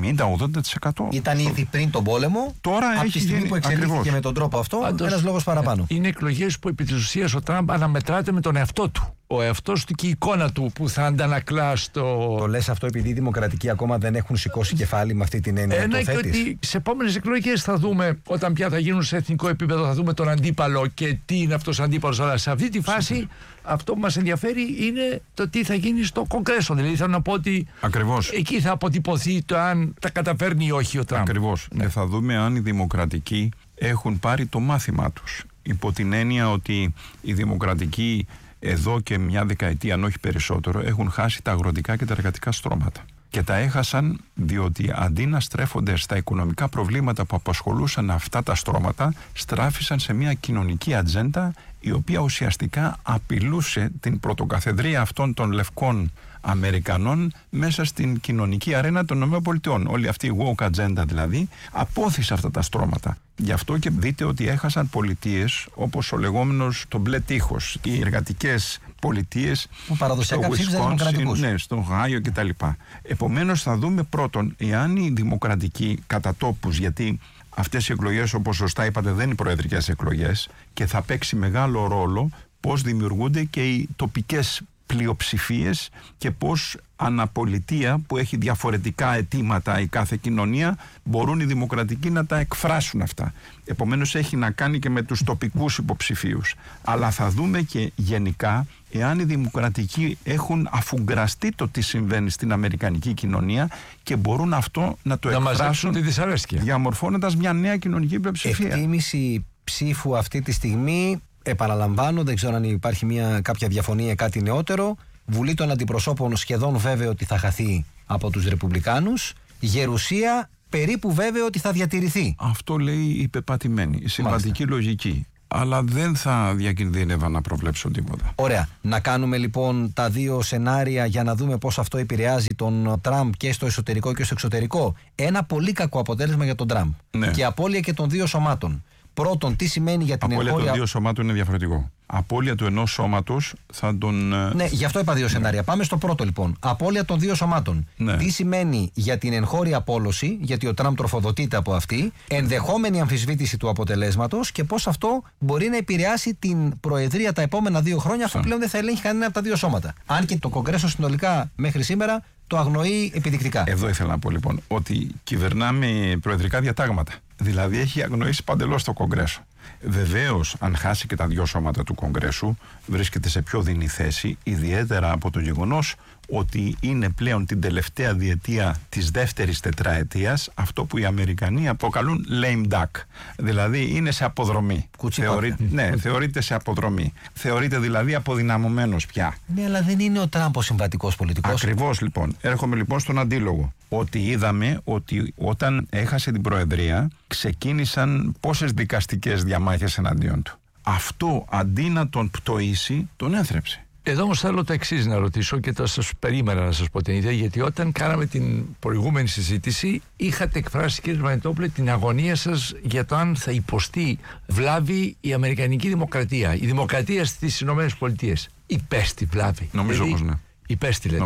70-80%. Ήταν ήδη πριν τον πόλεμο, τώρα από έχει τη στιγμή που εξελίχθηκε με τον τρόπο αυτό, ένας λόγος παραπάνω. Είναι εκλογές που επί της ουσίας ο Τραμπ αναμετράται με τον εαυτό του. Ο εαυτός του και η εικόνα του που θα αντανακλά στο. Το λες αυτό επειδή οι δημοκρατικοί ακόμα δεν έχουν σηκώσει κεφάλι με αυτή την έννοια. Ναι, και ότι σε επόμενες εκλογές θα δούμε, όταν πια θα γίνουν σε εθνικό επίπεδο, θα δούμε τον αντίπαλο και τι είναι αυτός ο αντίπαλος. Αλλά σε αυτή τη φάση αυτό που μας ενδιαφέρει είναι το τι θα γίνει στο Κογκρέσο. Δηλαδή θέλω να πω ότι εκεί θα αποτυπωθεί το αν τα καταφέρνει ή όχι ο Τραμπ. Ακριβώς. Και θα δούμε αν οι δημοκρατικοί έχουν πάρει το μάθημά τους. Υπό την έννοια ότι οι δημοκρατικοί εδώ και μια δεκαετία, αν όχι περισσότερο, έχουν χάσει τα αγροτικά και τα εργατικά στρώματα. Και τα έχασαν διότι αντί να στρέφονται στα οικονομικά προβλήματα που απασχολούσαν αυτά τα στρώματα, στράφησαν σε μια κοινωνική ατζέντα η οποία ουσιαστικά απειλούσε την πρωτοκαθεδρία αυτών των λευκών Αμερικανών μέσα στην κοινωνική αρένα των ΗΠΑ. Όλη αυτή η woke agenda δηλαδή απόθησε αυτά τα στρώματα. Γι' αυτό και δείτε ότι έχασαν πολιτείες όπως ο λεγόμενος το μπλε τείχος, οι εργατικές πολιτείες παραδοσιακά ψήφισαν δημοκρατικούς. Ναι, στο Γάιο κτλ. Επομένως θα δούμε πρώτον εάν οι δημοκρατικοί κατά τόπους, γιατί αυτές οι εκλογές, όπως σωστά είπατε, δεν είναι προεδρικές εκλογές και θα παίξει μεγάλο ρόλο πώς δημιουργούνται και οι τοπικές πλειοψηφίες και πώς αναπολιτεία που έχει διαφορετικά αιτήματα η κάθε κοινωνία μπορούν οι δημοκρατικοί να τα εκφράσουν αυτά. Επομένως έχει να κάνει και με τους τοπικούς υποψηφίους. Αλλά θα δούμε και γενικά εάν οι δημοκρατικοί έχουν αφουγκραστεί το τι συμβαίνει στην αμερικανική κοινωνία και μπορούν αυτό να το εκφράσουν τη δυσαρέσκεια, διαμορφώνοντας μια νέα κοινωνική πλειοψηφία. Εκτίμηση ψήφου αυτή τη στιγμή επαναλαμβάνω, δεν ξέρω αν υπάρχει κάποια διαφωνία, κάτι νεότερο. Βουλή των Αντιπροσώπων σχεδόν βέβαιο ότι θα χαθεί από τους Ρεπουμπλικάνους. Γερουσία περίπου βέβαιο ότι θα διατηρηθεί. Αυτό λέει η πεπατημένη, η συμβατική λογική. Αλλά δεν θα διακινδύνευα να προβλέψω τίποτα. Ωραία. Να κάνουμε λοιπόν τα δύο σενάρια για να δούμε πώς αυτό επηρεάζει τον Τραμπ και στο εσωτερικό και στο εξωτερικό. Ένα πολύ κακό αποτέλεσμα για τον Τραμπ. Ναι. Και απώλεια και των δύο σωμάτων. Πρώτον, τι σημαίνει για την απώλεια των δύο σωμάτων είναι διαφορετικό. Απώλεια του ενός σώματος θα τον. Ναι, γι' αυτό είπα δύο σενάρια. Πάμε στο πρώτο λοιπόν. Απώλεια των δύο σωμάτων. Ναι. Τι σημαίνει για την εγχώρια απόλωση, γιατί ο Τραμπ τροφοδοτείται από αυτή, ενδεχόμενη αμφισβήτηση του αποτελέσματος και πώς αυτό μπορεί να επηρεάσει την Προεδρία τα επόμενα 2 χρόνια, αφού πλέον δεν θα ελέγχει κανένα από τα δύο σώματα. Αν και το Κογκρέσο συνολικά μέχρι σήμερα το αγνοεί επιδεικτικά. Εδώ ήθελα να πω λοιπόν ότι κυβερνάμε προεδρικά διατάγματα. Δηλαδή έχει αγνοήσει παντελώς το Κογκρέσο. Βεβαίως, αν χάσει και τα δύο σώματα του Κογκρέσου, βρίσκεται σε πιο δεινή θέση, ιδιαίτερα από το γεγονός ότι είναι πλέον την τελευταία διετία της δεύτερης τετραετίας αυτό που οι Αμερικανοί αποκαλούν lame duck. Δηλαδή είναι σε αποδρομή. Θεωρείται σε αποδρομή. Θεωρείται δηλαδή αποδυναμωμένος πια. Ναι, αλλά δεν είναι ο Τραμπ ο συμβατικός πολιτικός. Ακριβώς λοιπόν. Έρχομαι λοιπόν στον αντίλογο. Ότι είδαμε ότι όταν έχασε την Προεδρία ξεκίνησαν πόσες δικαστικές διαμάχες εναντίον του. Αυτό αντί να τον πτωίσει, τον έθρεψε. Εδώ όμως θέλω το εξής να ρωτήσω και θα σας περίμενα να σας πω την ιδέα, γιατί όταν κάναμε την προηγούμενη συζήτηση είχατε εκφράσει, κύριε Βανιτόπουλε, την αγωνία σας για το αν θα υποστεί βλάβη η Αμερικανική δημοκρατία. Η δημοκρατία στις Ηνωμένες Πολιτείες υπέστη βλάβη. Νομίζω πως ναι. Υπέστη, λέτε.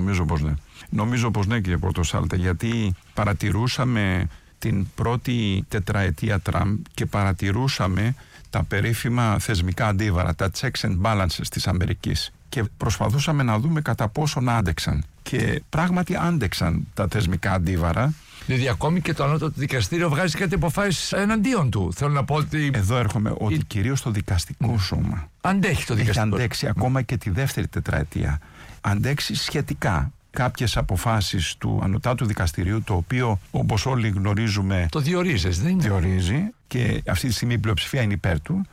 Νομίζω πως ναι, κύριε Πορτοσάλτε, γιατί παρατηρούσαμε την πρώτη τετραετία Τραμπ και παρατηρούσαμε τα περίφημα θεσμικά αντίβαρα, τα checks and balances της Αμερικής, και προσπαθούσαμε να δούμε κατά πόσον άντεξαν. Και πράγματι άντεξαν τα θεσμικά αντίβαρα. Δηλαδή ακόμη και το ανώτατο δικαστήριο βγάζει κάτι αποφάσεις εναντίον του. Θέλω να πω ότι. Εδώ έρχομαι ότι κυρίως το δικαστικό σώμα αντέχει το δικαστικό. Έχει αντέξει ακόμα και τη δεύτερη τετραετία. Αντέξει σχετικά. Κάποιες αποφάσεις του Ανωτάτου Δικαστηρίου, το οποίο όπως όλοι γνωρίζουμε το διορίζει και αυτή τη στιγμή η πλειοψηφία είναι υπέρ του.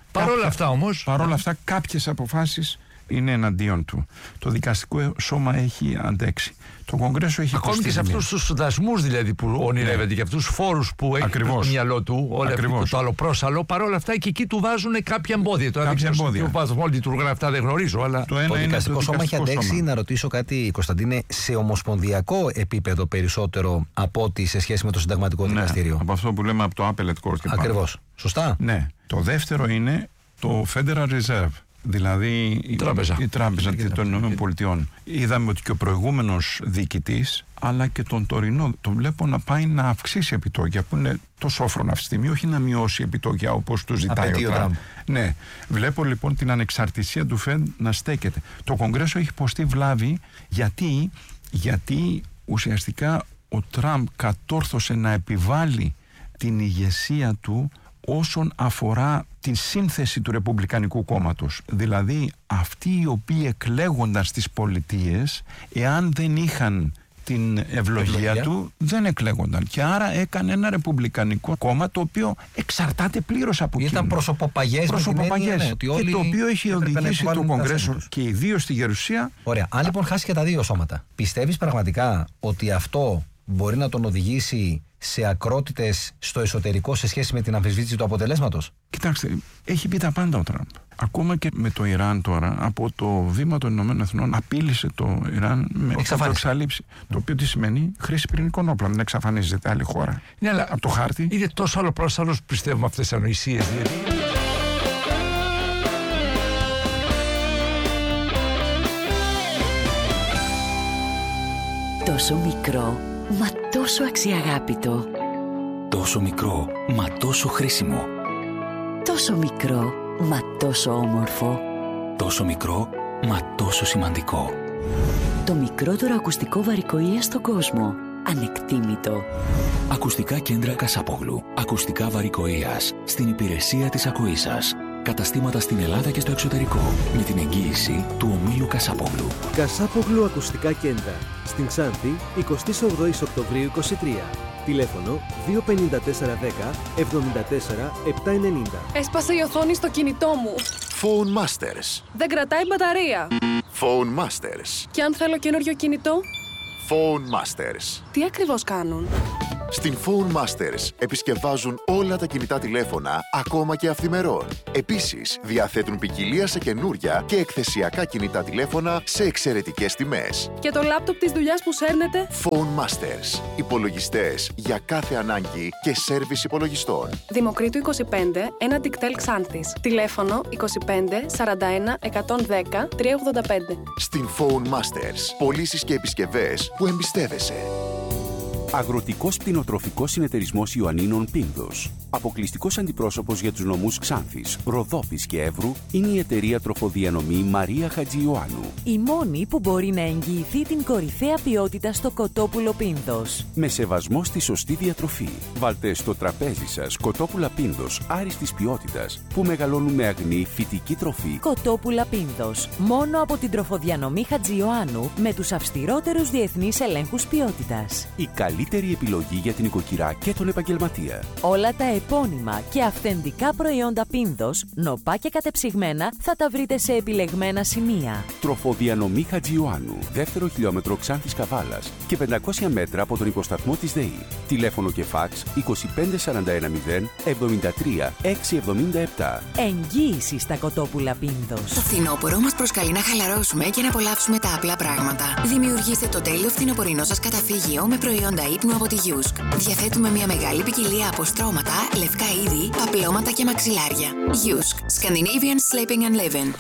Παρόλα αυτά κάποιες αποφάσεις είναι εναντίον του. Το δικαστικό σώμα έχει αντέξει. Το Κογκρέσο έχει ακόμη και σε αυτούς τους δασμούς δηλαδή που ονειρεύεται και αυτούς τους φόρους που έχει στο μυαλό του, όλο αυτό το άλλο πρόσαλο, παρόλα αυτά και εκεί του βάζουν κάποια εμπόδια. Τώρα δεν ξέρω ποιο βάζουν όλοι λειτουργούν αυτά, δεν γνωρίζω. Αλλά το δικαστικό σώμα έχει αντέξει, να ρωτήσω κάτι, Κωνσταντίνε, σε ομοσπονδιακό επίπεδο περισσότερο από ότι σε σχέση με το συνταγματικό δικαστήριο. Από αυτό που λέμε από το Appellate Court. Ακριβώς. Σωστά. Ναι. Το δεύτερο είναι το Federal Reserve. Δηλαδή η τράπεζα των ΗΠΑ. Είδαμε ότι και ο προηγούμενος διοικητής, αλλά και τον τωρινό, τον βλέπω να πάει να αυξήσει επιτόκια, που είναι το σόφρονα αυτή τη στιγμή, όχι να μειώσει επιτόκια όπως του ζητάει ο Τραμπ. Ναι. Βλέπω λοιπόν την ανεξαρτησία του Fed να στέκεται. Το Κογκρέσο έχει υποστεί βλάβη γιατί ουσιαστικά ο Τραμπ κατόρθωσε να επιβάλλει την ηγεσία του όσον αφορά την σύνθεση του Ρεπουμπλικανικού κόμματος. Δηλαδή αυτοί οι οποίοι εκλέγονταν στις πολιτείες, εάν δεν είχαν την ευλογία του, δεν εκλέγονταν. Και άρα έκανε ένα Ρεπουμπλικανικό κόμμα το οποίο εξαρτάται πλήρως από εκείνο. Ήταν προσωποπαγές. Και το οποίο έχει οδηγήσει το Κογκρέσο και ιδίως στη Γερουσία. Ωραία. Αν λοιπόν χάσει και τα δύο σώματα, πιστεύεις πραγματικά ότι αυτό μπορεί να τον οδηγήσει σε ακρότητες στο εσωτερικό σε σχέση με την αμφισβήτηση του αποτελέσματος? Κοιτάξτε, έχει πει τα πάντα ο Τραμπ. Ακόμα και με το Ιράν τώρα, από το βήμα των Ηνωμένων Εθνών, απείλησε το Ιράν με εξαλείψη. Το οποίο τι σημαίνει? Χρήση πυρηνικών όπλων. Δεν εξαφανίζεται άλλη χώρα. Ναι, αλλά από το χάρτη. Είναι τόσο άλλο πρόσαλος, πιστεύουμε, αυτές τις ανοησίες. Τόσο μικρό, μα τόσο αξιαγάπητο. Τόσο μικρό, μα τόσο χρήσιμο. Τόσο μικρό, μα τόσο όμορφο. Τόσο μικρό, μα τόσο σημαντικό. Το μικρότερο ακουστικό βαρικοΐα στον κόσμο. Ανεκτήμητο. Ακουστικά κέντρα Κασάπογλου. Ακουστικά βαρικοΐας. Στην υπηρεσία της ακοής σας. Καταστήματα στην Ελλάδα και στο εξωτερικό. Με την εγγύηση του ομίλου Κασάπογλου. Κασάπογλου Ακουστικά Κέντρα. Στην Ξάνθη, 28 Οκτωβρίου 23. Τηλέφωνο 25410 74 790. Έσπασε η οθόνη στο κινητό μου. Phone Masters. Δεν κρατάει μπαταρία. Phone Masters. Και αν θέλω καινούριο κινητό? Phone Masters. Τι ακριβώς κάνουν? Στην Phone Masters επισκευάζουν όλα τα κινητά τηλέφωνα, ακόμα και αυθημερών. Επίσης, διαθέτουν ποικιλία σε καινούρια και εκθεσιακά κινητά τηλέφωνα σε εξαιρετικές τιμές. Και το λάπτοπ της δουλειάς που σέρνετε? Phone Masters. Υπολογιστές για κάθε ανάγκη και σέρβις υπολογιστών. Δημοκρίτου 25, ένα Dictel Xanthis. Τηλέφωνο 25 41 110 385. Στην Phone Masters. Πωλήσεις και επισκευές που εμπιστεύεσαι. Αγροτικός Κτηνοτροφικός Συνεταιρισμός Ιωαννίνων Πίνδος. Αποκλειστικός αντιπρόσωπος για τους νομούς Ξάνθης, Ροδόπης και Εύρου είναι η εταιρεία τροφοδιανομή Μαρία Χατζιωάννου. Η μόνη που μπορεί να εγγυηθεί την κορυφαία ποιότητα στο κοτόπουλο Πίνδος. Με σεβασμό στη σωστή διατροφή. Βάλτε στο τραπέζι σας κοτόπουλα Πίνδος άριστης ποιότητας που μεγαλώνουν με αγνή φυτική τροφή. Κοτόπουλα Πίνδος. Μόνο από την τροφοδιανομή Χατζιωάννου με τους αυστηρότερους διεθνείς ελέγχους ποιότητας. Η καλύτερη επιλογή για την οικοκυρά και τον επαγγελματία. Όλα τα επώνυμα και αυθεντικά προϊόντα Πίνδος, νοπά και κατεψυγμένα, θα τα βρείτε σε επιλεγμένα σημεία. Τροφοδιανομή Χατζιωάννου, δεύτερο χιλιόμετρο Ξάνθης Καβάλας και 500 μέτρα από τον υποσταθμό της ΔΕΗ. Τηλέφωνο και φάξ 25410 73 677. Εγγύηση στα κοτόπουλα Πίνδος. Το φθινόπωρο μας προσκαλεί να χαλαρώσουμε και να απολαύσουμε τα απλά πράγματα. Δημιουργήστε το τέλειο φθινοπορεινό σας καταφύγιο με προϊόντα ύπνου από τη Yusk. Διαθέτουμε μια μεγάλη ποικιλία από στρώματα, λευκά είδη, παπλώματα και μαξιλάρια. Yusk. Scandinavian Sleeping and Living.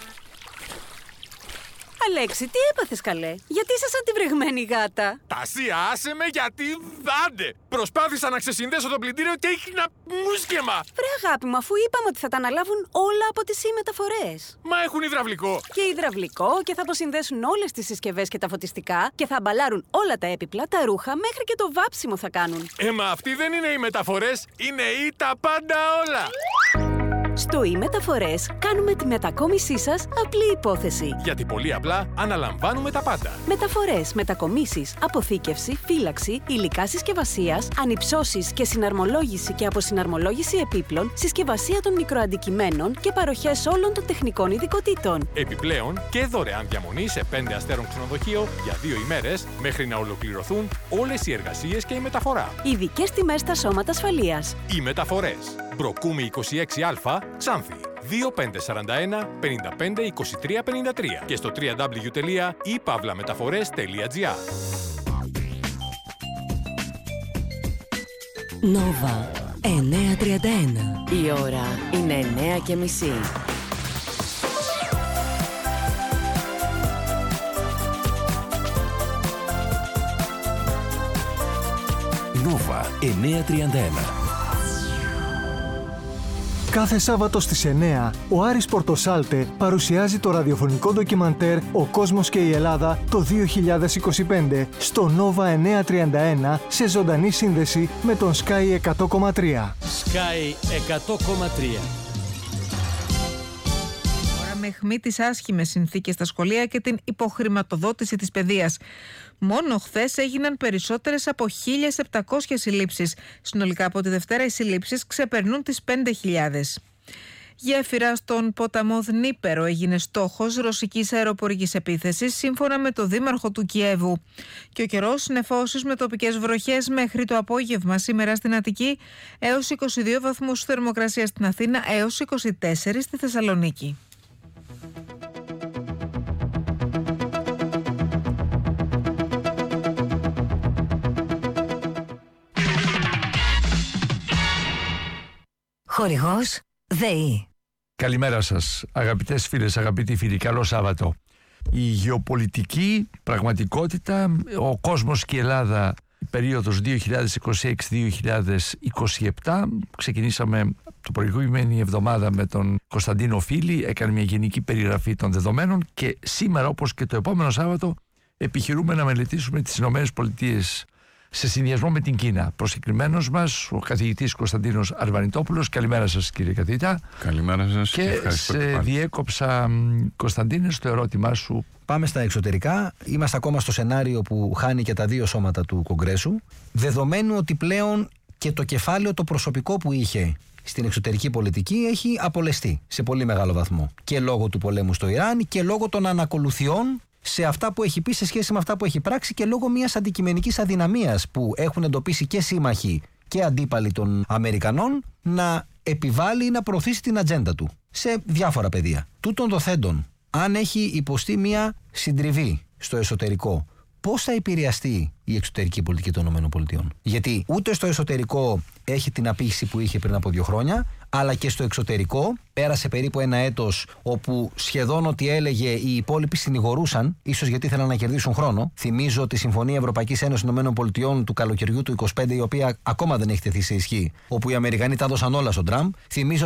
Αλέξη, τι έπαθες καλέ? Γιατί είσαι σαν τη βρεγμένη γάτα? Τασία, άσε με γιατί δάντε! Προσπάθησα να ξεσυνδέσω το πλυντήριο και έχινα μουσκεμα! Βρε αγάπη μου, αφού είπαμε ότι θα τα αναλάβουν όλα από τις μεταφορές. Μα έχουν υδραυλικό! Και υδραυλικό και θα αποσυνδέσουν όλες τις συσκευές και τα φωτιστικά και θα αμπαλάρουν όλα τα έπιπλα, τα ρούχα, μέχρι και το βάψιμο θα κάνουν. Μα αυτοί δεν είναι οι μεταφορές, είναι οι τα πάντα όλα! Στο e-Μεταφορές κάνουμε τη μετακόμισή σας απλή υπόθεση. Γιατί πολύ απλά αναλαμβάνουμε τα πάντα. Μεταφορές, μετακομίσεις, αποθήκευση, φύλαξη, υλικά συσκευασίας, ανυψώσεις και συναρμολόγηση και αποσυναρμολόγηση επίπλων, συσκευασία των μικροαντικειμένων και παροχές όλων των τεχνικών ειδικοτήτων. Επιπλέον και δωρεάν διαμονή σε 5 αστέρων ξενοδοχείο για 2 ημέρες μέχρι να ολοκληρωθούν όλες οι εργασίες και η μεταφορά. Ειδικές τιμές στα σώματα ασφαλείας. Οι μεταφορές. Μπροκούμη 26Α, Ξάνθη. 2541 55 23 53 και στο www.ipavlametaphores.gr. Νόβα 9:31. Η ώρα είναι 9:30. Νόβα 9:31. Κάθε Σάββατο στις 9, ο Άρης Πορτοσάλτε παρουσιάζει το ραδιοφωνικό ντοκιμαντέρ «Ο κόσμος και η Ελλάδα» το 2025 στο Νόβα 931 σε ζωντανή σύνδεση με τον Sky 100,3. Sky 100,3. Με αιχμή τις άσχημες συνθήκες στα σχολεία και την υποχρηματοδότηση της παιδείας. Μόνο χθες έγιναν περισσότερες από 1.700 συλλήψεις. Συνολικά από τη Δευτέρα οι συλλήψεις ξεπερνούν τις 5.000. Γέφυρα στον ποταμό Δνίπερο έγινε στόχος ρωσικής αεροπορικής επίθεσης, σύμφωνα με το δήμαρχο του Κιέβου. Και ο καιρός νεφώσεις με τοπικές βροχές μέχρι το απόγευμα σήμερα στην Αττική, έως 22 βαθμούς θερμοκρασία στην Αθήνα, έως 24 στη Θεσσαλονίκη. Χορηγός ΔΕΗ. Καλημέρα σας αγαπητές φίλες, αγαπητοί φίλοι, καλό Σάββατο. Η γεωπολιτική πραγματικότητα, ο κόσμος και η Ελλάδα, η περίοδος 2026-2027, ξεκινήσαμε το προηγούμενη εβδομάδα με τον Κωνσταντίνο Φίλη, έκανε μια γενική περιγραφή των δεδομένων και σήμερα, όπως και το επόμενο Σάββατο, επιχειρούμε να μελετήσουμε τις Ηνωμένες Πολιτείες σε συνδυασμό με την Κίνα. Προσκεκριμένος μας ο καθηγητής Κωνσταντίνος Αρβανιτόπουλος. Καλημέρα σας κύριε καθηγητά. Καλημέρα σας και σε διέκοψα, Κωνσταντίνε, στο ερώτημά σου. Πάμε στα εξωτερικά. Είμαστε ακόμα στο σενάριο που χάνει και τα δύο σώματα του Κογκρέσου. Δεδομένου ότι πλέον και το κεφάλαιο το προσωπικό που είχε στην εξωτερική πολιτική έχει απολεστεί σε πολύ μεγάλο βαθμό. Και λόγω του πολέμου στο Ιράν και λόγω των ανακολουθιών σε αυτά που έχει πει σε σχέση με αυτά που έχει πράξει και λόγω μιας αντικειμενικής αδυναμίας που έχουν εντοπίσει και σύμμαχοι και αντίπαλοι των Αμερικανών να επιβάλλει ή να προωθήσει την ατζέντα του σε διάφορα πεδία. Τούτων δοθέντων, αν έχει υποστεί μια συντριβή στο εσωτερικό, πώς θα επηρεαστεί η εξωτερική πολιτική των ΗΠΑ? Γιατί ούτε στο εσωτερικό έχει την απήχηση που είχε πριν από 2 χρόνια, αλλά και στο εξωτερικό πέρασε περίπου 1 έτος όπου σχεδόν ό,τι έλεγε οι υπόλοιποι συνηγορούσαν, ίσως γιατί ήθελαν να κερδίσουν χρόνο. Θυμίζω τη Συμφωνία Ευρωπαϊκής Ένωσης ΗΠΑ του καλοκαιριού του 25, η οποία ακόμα δεν έχει τεθεί σε ισχύ, όπου οι Αμερικανοί τα έδωσαν όλα στον Τραμπ. Θυμίζω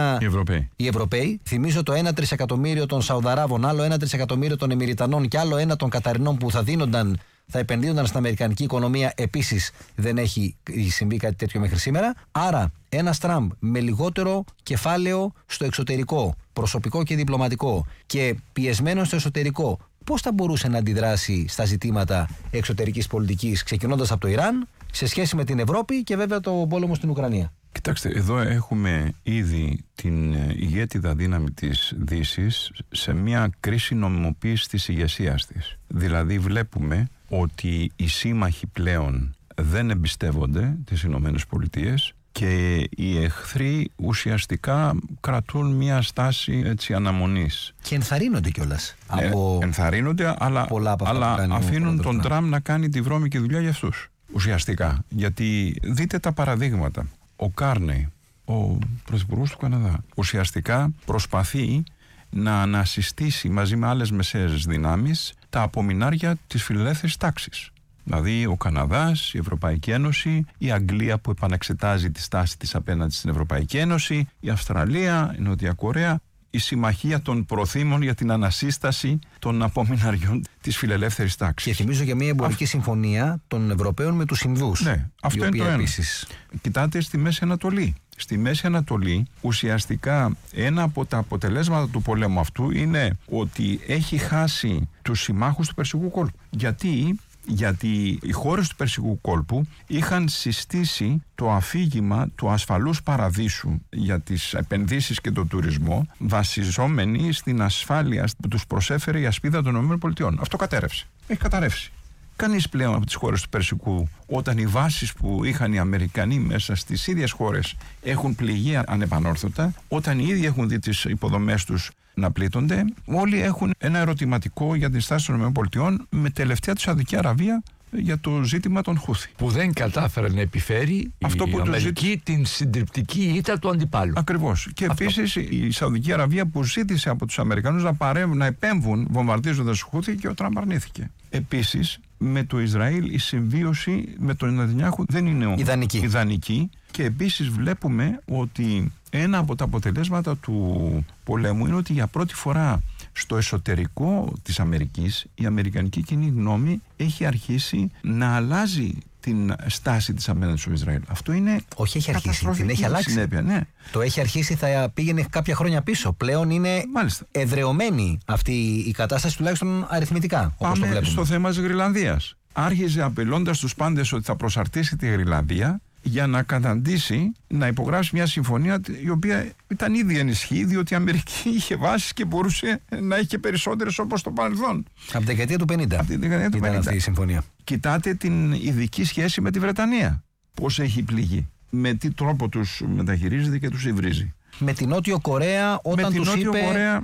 οι Ευρωπαίοι. Θυμίζω το 1 τρισεκατομμύριο των Σαουδαράβων, άλλο 1 τρισεκατομμύριο των Εμιριτανών και άλλο 1 των Καταρινών που θα επενδύονταν στην αμερικανική οικονομία. Επίσης δεν έχει συμβεί κάτι τέτοιο μέχρι σήμερα. Άρα ένας Τραμπ με λιγότερο κεφάλαιο στο εξωτερικό, προσωπικό και διπλωματικό, και πιεσμένο στο εσωτερικό, πώς θα μπορούσε να αντιδράσει στα ζητήματα εξωτερικής πολιτικής, ξεκινώντας από το Ιράν, σε σχέση με την Ευρώπη και βέβαια το πόλεμο στην Ουκρανία? Κοιτάξτε, εδώ έχουμε ήδη την ηγέτιδα δύναμη της Δύσης σε μια κρίση νομιμοποίησης της ηγεσίας της. Δηλαδή βλέπουμε ότι οι σύμμαχοι πλέον δεν εμπιστεύονται τις Ηνωμένες Πολιτείες και οι εχθροί ουσιαστικά κρατούν μια στάση έτσι αναμονής. Και ενθαρρύνονται κιόλας. Ενθαρρύνονται, αλλά αφήνουν τον Τραμπ να κάνει τη βρώμικη δουλειά για αυτούς. Ουσιαστικά. Γιατί δείτε τα παραδείγματα. Ο Κάρνεϊ, ο πρωθυπουργός του Καναδά, ουσιαστικά προσπαθεί να ανασυστήσει μαζί με άλλες μεσαίες δυνάμεις τα απομεινάρια της φιλελεύθερης τάξης. Δηλαδή ο Καναδάς, η Ευρωπαϊκή Ένωση, η Αγγλία που επανεξετάζει τη στάση της απέναντι στην Ευρωπαϊκή Ένωση, η Αυστραλία, η Νότια Κορέα, η συμμαχία των προθήμων για την ανασύσταση των απομειναριών της φιλελεύθερης τάξης. Και θυμίζω για μια εμπορική συμφωνία των Ευρωπαίων με τους Ινδούς. Ναι, αυτό είναι το ένα. Κοιτάτε στη Μέση Ανατολή. Στη Μέση Ανατολή ουσιαστικά ένα από τα αποτελέσματα του πολέμου αυτού είναι ότι έχει χάσει τους συμμάχους του Περσικού κόλπου. Γιατί οι χώρες του Περσικού κόλπου είχαν συστήσει το αφήγημα του ασφαλούς παραδείσου για τις επενδύσεις και τον τουρισμό, βασιζόμενοι στην ασφάλεια που τους προσέφερε η ασπίδα των ΗΠΑ. Αυτό κατέρευσε. Έχει καταρρεύσει. Κανείς πλέον από τις χώρες του Περσικού, όταν οι βάσεις που είχαν οι Αμερικανοί μέσα στις ίδιες χώρες έχουν πληγεί ανεπανόρθωτα, όταν οι ίδιοι έχουν δει τις υποδομές τους να πλήττονται, όλοι έχουν ένα ερωτηματικό για την στάση των ΗΠΑ, με τελευταία τη Σαουδική Αραβία για το ζήτημα των Χούθη. Που δεν κατάφερε να επιφέρει αυτό η Αμερική την συντριπτική ήττα του αντιπάλου. Ακριβώς. Και επίσης η Σαουδική Αραβία που ζήτησε από τους Αμερικανούς να επέμβουν βομβαρδίζοντας τους Χούθη και ο Τραμπ αρνήθηκε. Επίσης, με το Ισραήλ η συμβίωση με τον Νετανιάχου δεν είναι ιδανική. Και επίσης βλέπουμε ότι ένα από τα αποτελέσματα του πολέμου είναι ότι για πρώτη φορά στο εσωτερικό της Αμερικής η αμερικανική κοινή γνώμη έχει αρχίσει να αλλάζει την στάση της απέναντι στο Ισραήλ. Αυτό είναι. Όχι, έχει αρχίσει. Την έχει αλλάξει. Συνέπεια, ναι. Το έχει αρχίσει, θα πήγαινε κάποια χρόνια πίσω. Πλέον είναι εδρεωμένη αυτή η κατάσταση, τουλάχιστον αριθμητικά. Πάμε στο θέμα της Γροιλανδίας. Άρχιζε απειλώντας τους πάντες ότι θα προσαρτήσει τη Γροιλανδία για να καταντήσει να υπογράψει μια συμφωνία η οποία ήταν ήδη ενισχύει, διότι η Αμερική είχε βάσεις και μπορούσε να έχει και περισσότερες όπως το παρελθόν. Από τη δεκαετία του 50. Από τη δεκαετία του 50. Αυτή η συμφωνία. Κοιτάτε την ειδική σχέση με τη Βρετανία. Πώς έχει πληγεί. Με τι τρόπο τους μεταχειρίζεται και τους υβρίζει. Με την Νότιο Κορέα, όταν τους είπε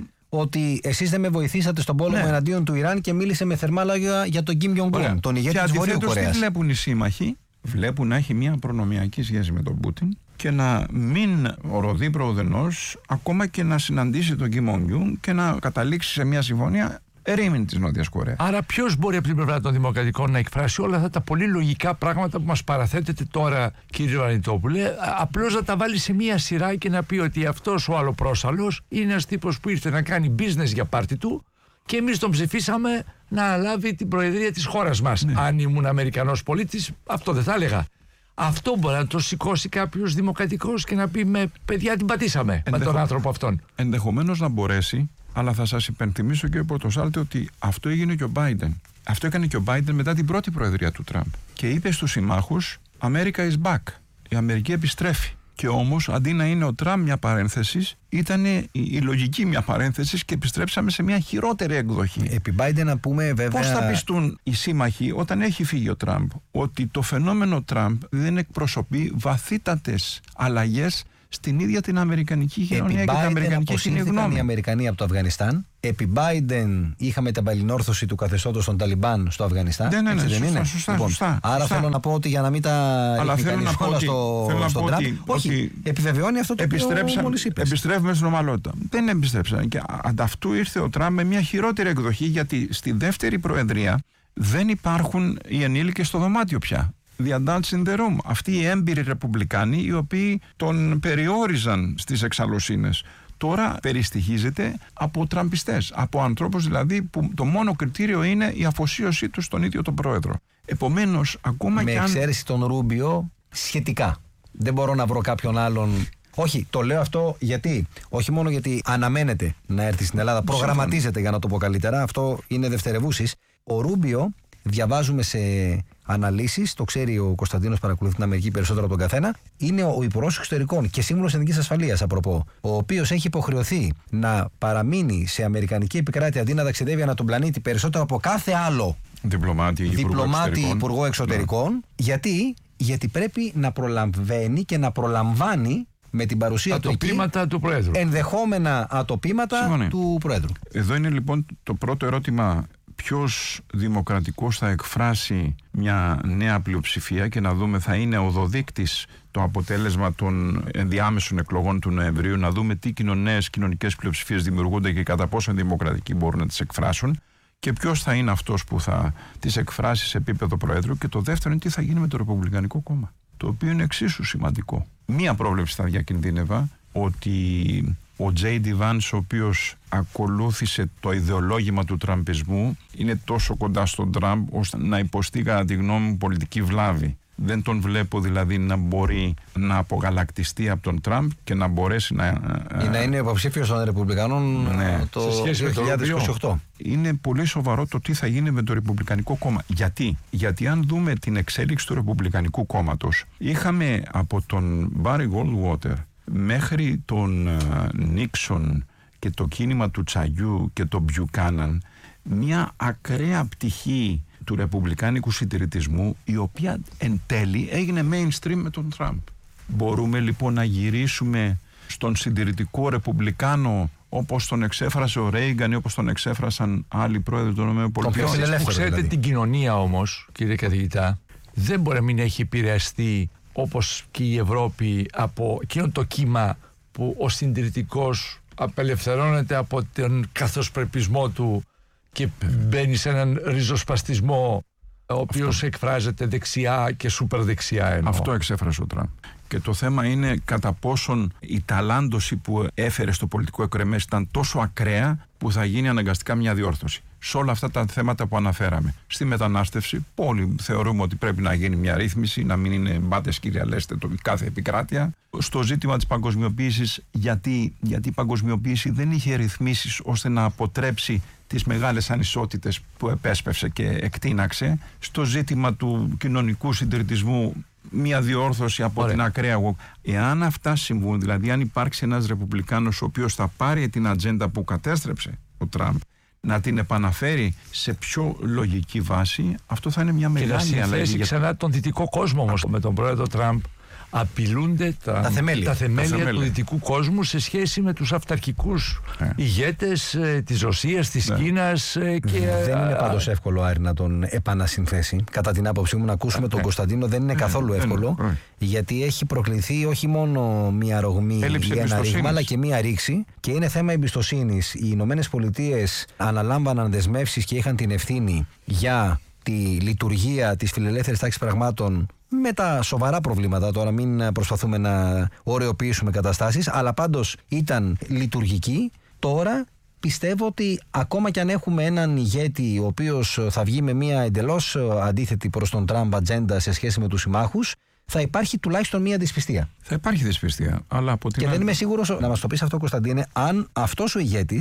ότι εσείς δεν με βοηθήσατε στον πόλεμο εναντίον του Ιράν και μίλησε με θερμά λόγια για τον Κιμ Τζονγκ-Un, τον ηγέτη της Βορείου Κορέας. Τι βλέπουν οι σύμμαχοι? Βλέπουν να έχει μια προνομιακή σχέση με τον Πούτιν και να μην οροδεί προοδενός, ακόμα και να συναντήσει τον Κιμ Τζονγκ-Un και να καταλήξει σε μια συμφωνία ερήμην της Νότιας Κορέας. Άρα ποιος μπορεί από την πλευρά των Δημοκρατικών να εκφράσει όλα αυτά τα πολύ λογικά πράγματα που μας παραθέτετε τώρα, κύριε Ανιτόπουλε, απλώς να τα βάλει σε μια σειρά και να πει ότι αυτός ο αλλοπρόσαλλος είναι ένας τύπος που ήρθε να κάνει business για πάρτι του και εμείς τον ψηφίσαμε να αναλάβει την προεδρία της χώρας μας. Ναι. Αν ήμουν Αμερικανός πολίτης, αυτό δεν θα έλεγα. Αυτό μπορεί να το σηκώσει κάποιος δημοκρατικός και να πει παιδιά την πατήσαμε με τον άνθρωπο αυτόν. Ενδεχομένως να μπορέσει, αλλά θα σας υπενθυμίσω και ο Πορτοσάλτε ότι αυτό έγινε και ο Biden. Αυτό έκανε και ο Biden μετά την πρώτη προεδρία του Τραμπ. Και είπε στους συμμάχους, America is back. Η Αμερική επιστρέφει. Και όμως αντί να είναι ο Τραμπ μια παρένθεση, ήταν η λογική μια παρένθεση και επιστρέψαμε σε μια χειρότερη εκδοχή. Επί Biden να πούμε βέβαια. Πώς θα πιστούν οι σύμμαχοι όταν έχει φύγει ο Τραμπ ότι το φαινόμενο Τραμπ δεν εκπροσωπεί βαθύτατες αλλαγές στην ίδια την αμερικανική κοινωνία και την αμερικανική κοινή γνώμη. Οι Αμερικανοί από το Αφγανιστάν. Επί Biden είχαμε την παλινόρθωση του καθεστώτος των Ταλιμπάν στο Αφγανιστάν. Ναι, σωστά. Άρα θέλω να πω ότι για να μην τα ρίχνει κανείς όλα στον Τραμπ. Όχι, επιβεβαιώνει αυτό το οποίο μόλις είπες. Επιστρέφουμε στην ομαλότητα. Δεν επιστρέψαν. Και ανταυτού ήρθε ο Τραμπ με μια χειρότερη εκδοχή, γιατί στη δεύτερη προεδρία δεν υπάρχουν οι ενήλικες στο δωμάτιο πια. The adults in the room. Αυτοί οι έμπειροι ρεπουμπλικάνοι, οι οποίοι τον περιόριζαν στις εξαλλοσύνες, τώρα περιστοιχίζεται από τραμπιστές, από ανθρώπους δηλαδή που το μόνο κριτήριο είναι η αφοσίωσή τους στον ίδιο τον πρόεδρο. Επομένως, ακόμα με εξαίρεση τον Ρούμπιο, σχετικά. Δεν μπορώ να βρω κάποιον άλλον. Όχι, το λέω αυτό γιατί, όχι μόνο γιατί αναμένεται να έρθει στην Ελλάδα, προγραμματίζεται για να το πω καλύτερα, αυτό είναι δευτερευούσης. Ο Ρούμπιο, διαβάζουμε σε αναλύσεις, το ξέρει ο Κωνσταντίνος, παρακολουθεί την Αμερική περισσότερο από τον καθένα, είναι ο Υπουργός Εξωτερικών και Σύμβουλος Εθνικής Ασφαλείας, απροπό, ο οποίος έχει υποχρεωθεί να παραμείνει σε αμερικανική επικράτεια αντί να ταξιδεύει ανά τον πλανήτη περισσότερο από κάθε άλλο διπλωμάτη Υπουργό Εξωτερικών. Ναι. Γιατί πρέπει να προλαβαίνει και να προλαμβάνει με την παρουσία του εκεί του Προέδρου. Ενδεχόμενα ατοπήματα του Προέδρου. Εδώ είναι λοιπόν το πρώτο ερώτημα. Ποιος δημοκρατικός θα εκφράσει μια νέα πλειοψηφία, και να δούμε, θα είναι οδοδείκτης το αποτέλεσμα των ενδιάμεσων εκλογών του Νοεμβρίου, να δούμε τι νέες κοινωνικές πλειοψηφίες δημιουργούνται και κατά πόσο δημοκρατικοί μπορούν να τις εκφράσουν, και ποιος θα είναι αυτός που θα τις εκφράσει σε επίπεδο Προέδρου. Και το δεύτερο είναι τι θα γίνει με το Ρεπουμπλικανικό Κόμμα, το οποίο είναι εξίσου σημαντικό. Μία πρόβλεψη θα διακινδύνευα, ότι ο J.D. Vance, ο οποίος ακολούθησε το ιδεολόγημα του τραμπισμού, είναι τόσο κοντά στον Τραμπ ώστε να υποστεί, κατά τη γνώμη μου, πολιτική βλάβη. Δεν τον βλέπω δηλαδή να μπορεί να απογαλακτιστεί από τον Τραμπ και να μπορέσει να είναι υποψήφιος των Ρεπουμπλικανών το 2028. Είναι πολύ σοβαρό το τι θα γίνει με το Ρεπουμπλικανικό Κόμμα. Γιατί αν δούμε την εξέλιξη του Ρεπουμπλικανικού Κόμματος, είχαμε από τον Barry Goldwater μέχρι τον Νίξον και το κίνημα του Τσαγιού και τον Μπιουκάναν, μια ακραία πτυχή του ρεπουμπλικάνικου συντηρητισμού, η οποία εν τέλει έγινε mainstream με τον Τραμπ. Μπορούμε λοιπόν να γυρίσουμε στον συντηρητικό ρεπουμπλικάνο όπως τον εξέφρασε ο Ρέιγκαν ή όπως τον εξέφρασαν άλλοι πρόεδροι των ΗΠΑ. Ξέρετε δηλαδή. Την κοινωνία όμως, κύριε καθηγητά, δεν μπορεί να μην έχει επηρεαστεί όπως και η Ευρώπη από εκείνο το κύμα που ο συντηρητικός απελευθερώνεται από τον καθοσπρεπισμό του και μπαίνει σε έναν ριζοσπαστισμό ο οποίος εκφράζεται δεξιά και σούπερ δεξιά. Αυτό εξέφρασε ο Τραμπ. Και το θέμα είναι κατά πόσον η ταλάντωση που έφερε στο πολιτικό εκρεμές ήταν τόσο ακραία που θα γίνει αναγκαστικά μια διόρθωση. Σε όλα αυτά τα θέματα που αναφέραμε. Στη μετανάστευση, όλοι θεωρούμε ότι πρέπει να γίνει μια ρύθμιση, να μην είναι μπάτες κυριαλέστε το κάθε επικράτεια. Στο ζήτημα της παγκοσμιοποίησης, γιατί η παγκοσμιοποίηση δεν είχε ρυθμίσεις ώστε να αποτρέψει τις μεγάλες ανισότητες που επέσπευσε και εκτείναξε. Στο ζήτημα του κοινωνικού συντηρητισμού, μια διόρθωση από την ακραία. Εάν αυτά συμβούν, δηλαδή αν υπάρξει ένας ρεπουμπλικάνος ο οποίος θα πάρει την ατζέντα που κατέστρεψε ο Τραμπ, να την επαναφέρει σε πιο λογική βάση, αυτό θα είναι μια μεγάλη αλλαγή. Και να συνθέσει ξανά τον δυτικό κόσμο όμως. Με τον πρόεδρο Τραμπ απειλούνται τα θεμέλια του δυτικού κόσμου σε σχέση με τους αυταρχικούς ηγέτες της Ρωσίας, της Κίνας. Δεν είναι πάντως εύκολο, Άρη, να τον επανασυνθέσει. Κατά την άποψή μου, να ακούσουμε τον Κωνσταντίνο δεν είναι καθόλου εύκολο, γιατί έχει προκληθεί όχι μόνο μια ρογμή ή ένα ρήγμα, αλλά και μια ρήξη, και είναι θέμα εμπιστοσύνης. Οι Ηνωμένες Πολιτείες αναλάμβαναν δεσμεύσεις και είχαν την ευθύνη για τη λειτουργία της φιλελεύθερης τάξης πραγμάτων, με τα σοβαρά προβλήματα, τώρα μην προσπαθούμε να ωρεοποιήσουμε καταστάσεις, αλλά πάντως ήταν λειτουργική. Τώρα πιστεύω ότι ακόμα κι αν έχουμε έναν ηγέτη ο οποίος θα βγει με μια εντελώς αντίθετη προς τον Τραμπ ατζέντα σε σχέση με τους συμμάχους, θα υπάρχει τουλάχιστον μια δυσπιστία. Θα υπάρχει δυσπιστία, αλλά από την και δεν είμαι σίγουρος, να μας το πεις αυτό, Κωνσταντίνε, αν αυτός ο ηγέτης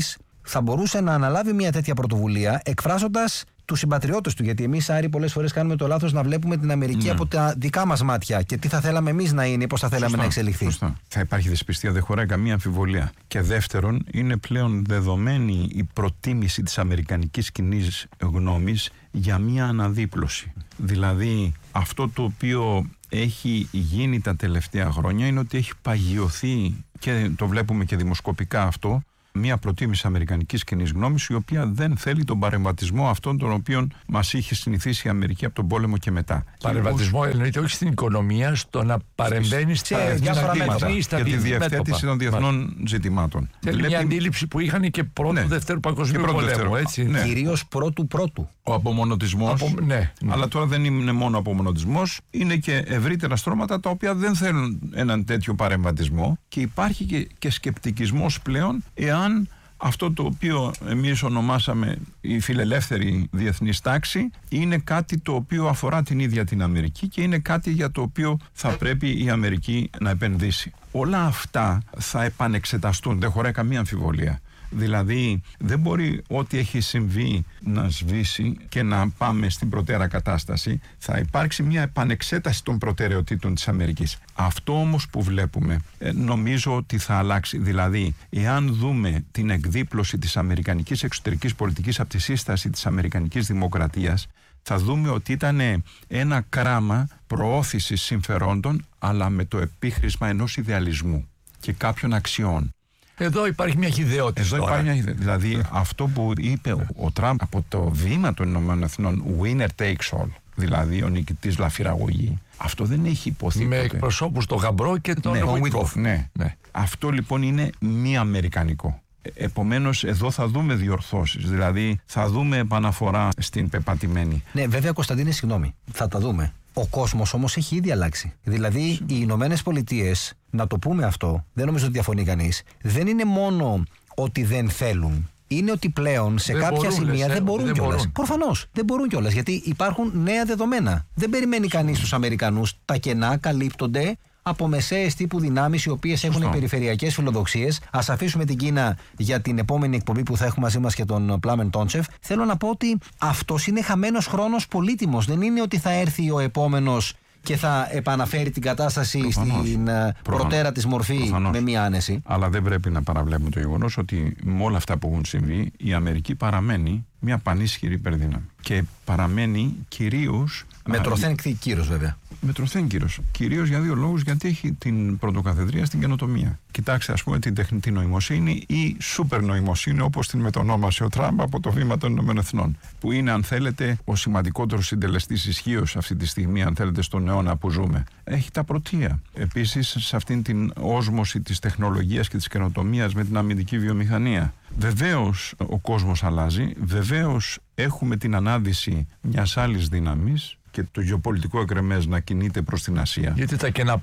θα μπορούσε να αναλάβει μια τέτοια πρωτοβουλία εκφράζοντας τους συμπατριώτες του. Γιατί εμείς, Άρη, πολλές φορές κάνουμε το λάθος να βλέπουμε την Αμερική από τα δικά μας μάτια και τι θα θέλαμε εμείς να είναι, πώς θα θέλαμε να εξελιχθεί. Σωστά. Θα υπάρχει δυσπιστία, δεν χωράει καμία αμφιβολία. Και δεύτερον, είναι πλέον δεδομένη η προτίμηση της αμερικανικής κοινής γνώμης για μια αναδίπλωση. Δηλαδή, αυτό το οποίο έχει γίνει τα τελευταία χρόνια είναι ότι έχει παγιωθεί, και το βλέπουμε και δημοσκοπικά αυτό, μια προτίμηση αμερικανικής κοινής γνώμης, η οποία δεν θέλει τον παρεμβατισμό αυτόν τον οποίον μας είχε συνηθίσει η Αμερική από τον πόλεμο και μετά. Παρεμβατισμό εννοείται όχι στην οικονομία, στο να παρεμβαίνει στα διάφορα μέτρα για τη διευθέτηση των διεθνών ζητημάτων. Θέλει μια αντίληψη που είχαν και πρώτου-δευτέρου παγκοσμίου πολέμου. Ναι. Κυρίως πρώτου-πρώτου. Ο απομονωτισμός, αλλά τώρα δεν είναι μόνο απομονωτισμός, είναι και ευρύτερα στρώματα τα οποία δεν θέλουν έναν τέτοιο παρεμβατισμό, και υπάρχει και σκεπτικισμός πλέον εάν αυτό το οποίο εμείς ονομάσαμε η φιλελεύθερη διεθνής τάξη είναι κάτι το οποίο αφορά την ίδια την Αμερική και είναι κάτι για το οποίο θα πρέπει η Αμερική να επενδύσει. Όλα αυτά θα επανεξεταστούν, δεν χωράει καμία αμφιβολία. Δηλαδή δεν μπορεί ό,τι έχει συμβεί να σβήσει και να πάμε στην προτέρα κατάσταση. Θα υπάρξει μια επανεξέταση των προτεραιοτήτων της Αμερικής. Αυτό όμως που βλέπουμε νομίζω ότι θα αλλάξει. Δηλαδή, εάν δούμε την εκδίπλωση της αμερικανικής εξωτερικής πολιτικής από τη σύσταση της αμερικανικής δημοκρατίας, θα δούμε ότι ήταν ένα κράμα προώθησης συμφερόντων, αλλά με το επίχρησμα ενός ιδεαλισμού και κάποιων αξιών. Εδώ υπάρχει μια χυδαιότητα. Δηλαδή αυτό που είπε ο Τραμπ από το βήμα των ΗΠΑ, winner takes all, δηλαδή ο νικητής λαφυραγωγεί, αυτό δεν έχει υποθεί με ποτέ. Εκπροσώπους τον Γαμπρό και τον Βουίτκοφ. Ναι. Αυτό λοιπόν είναι μη αμερικανικό. Επομένως εδώ θα δούμε διορθώσεις, δηλαδή θα δούμε επαναφορά στην πεπατημένη. Ναι, βέβαια, Κωνσταντίνε, συγγνώμη, θα τα δούμε. Ο κόσμος όμως έχει ήδη αλλάξει. Δηλαδή οι Ηνωμένες Πολιτείες, να το πούμε αυτό, δεν νομίζω ότι διαφωνεί κανείς, δεν είναι μόνο ότι δεν θέλουν. Είναι ότι πλέον σε κάποια σημεία δεν μπορούν κιόλας. Προφανώς δεν μπορούν κιόλας, γιατί υπάρχουν νέα δεδομένα. Δεν περιμένει κανείς τους Αμερικανούς. Τα κενά καλύπτονται από μεσαίες τύπου δυνάμεις οι οποίες έχουν περιφερειακές φιλοδοξίες. Ας αφήσουμε την Κίνα για την επόμενη εκπομπή που θα έχουμε μαζί μας και τον Πλάμεν Τόντσεφ. Θέλω να πω ότι αυτός είναι χαμένος χρόνος πολύτιμος. Δεν είναι ότι θα έρθει ο επόμενος και θα επαναφέρει την κατάσταση στην προτέρα της μορφή με μία άνεση. Αλλά δεν πρέπει να παραβλέπουμε το γεγονός ότι με όλα αυτά που έχουν συμβεί, η Αμερική παραμένει μια πανίσχυρη υπερδύναμη. Και παραμένει κυρίως. Με τροθέν κύρος, βέβαια. Με τροθέν κύρος. Κυρίως για δύο λόγους. Γιατί έχει την πρωτοκαθεδρία στην καινοτομία. Κοιτάξτε, ας πούμε, την τεχνητή νοημοσύνη ή σούπερ νοημοσύνη, όπως την μετονόμασε ο Τραμπ από το βήμα των ΗΠΑ. Που είναι, αν θέλετε, ο σημαντικότερος συντελεστής ισχύως αυτή τη στιγμή, αν θέλετε, στον αιώνα που ζούμε. Έχει τα πρωτεία. Επίσης, σε αυτήν την όσμωση της τεχνολογίας και της καινοτομίας με την αμυντική βιομηχανία. Βεβαίως ο κόσμος αλλάζει, βεβαίως έχουμε την ανάδυση μιας άλλης δύναμης και το γεωπολιτικό εκρεμές να κινείται προς την Ασία. Γιατί τα κενά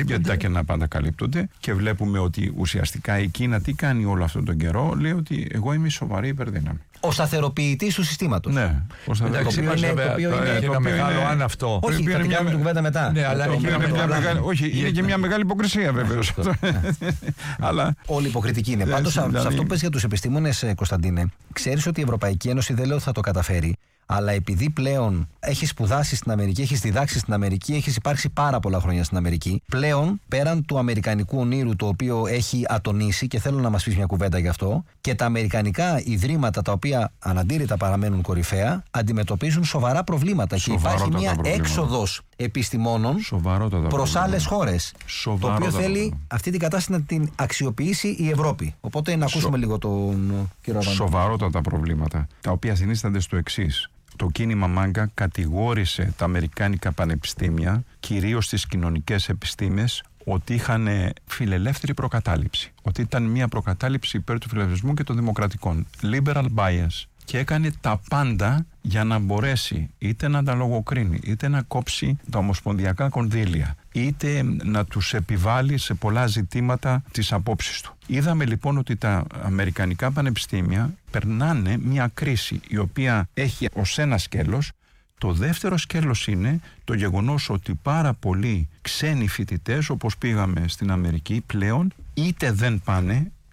πάντα καλύπτονται. Και βλέπουμε ότι ουσιαστικά η Κίνα τι κάνει όλο αυτόν τον καιρό, λέει ότι εγώ είμαι σοβαρή υπερδύναμη. Ο σταθεροποιητής του συστήματος. Ναι. Εντάξει, έχει ένα μεγάλο αν αυτό. Όχι, θα την κάνουμε την κουβέντα μετά. Ναι, αλλά είναι και μια μεγάλη υποκρισία βεβαίως. Όλη υποκριτική είναι. Πάντως, σε αυτό που πες για τους επιστήμονες, Κωνσταντίνε, ξέρεις ότι η Ευρωπαϊκή Ένωση δεν λέω ότι θα το καταφέρει. Αλλά επειδή πλέον έχεις σπουδάσει στην Αμερική, έχεις διδάξει στην Αμερική, έχεις υπάρξει πάρα πολλά χρόνια στην Αμερική, πλέον πέραν του αμερικανικού ονείρου το οποίο έχει ατονίσει, και θέλω να μας πεις μια κουβέντα γι' αυτό, και τα αμερικανικά ιδρύματα τα οποία αναντήρητα παραμένουν κορυφαία, αντιμετωπίζουν σοβαρά προβλήματα. Και υπάρχει μια έξοδος επιστημόνων προς άλλες χώρες. Το οποίο θέλει αυτή την κατάσταση να την αξιοποιήσει η Ευρώπη. Οπότε να ακούσουμε λίγο τον κύριο Αβάνη. Σοβαρότατα προβλήματα, τα οποία συνίστανται στο εξής. Το κίνημα Μάγκα κατηγόρησε τα αμερικάνικα πανεπιστήμια, κυρίως τις κοινωνικές επιστήμες, ότι είχαν φιλελεύθερη προκατάληψη. Ότι ήταν μια προκατάληψη υπέρ του φιλελευθερισμού και των δημοκρατικών. Liberal bias. Και έκανε τα πάντα για να μπορέσει είτε να τα λογοκρίνει, είτε να κόψει τα ομοσπονδιακά κονδύλια, είτε να τους επιβάλλει σε πολλά ζητήματα τις απόψεις του. Είδαμε λοιπόν ότι τα αμερικανικά πανεπιστήμια περνάνε μια κρίση η οποία έχει ως ένα σκέλος. Το δεύτερο σκέλος είναι το γεγονός ότι πάρα πολλοί ξένοι φοιτητές, όπως πήγαμε στην Αμερική, πλέον είτε δεν πάνε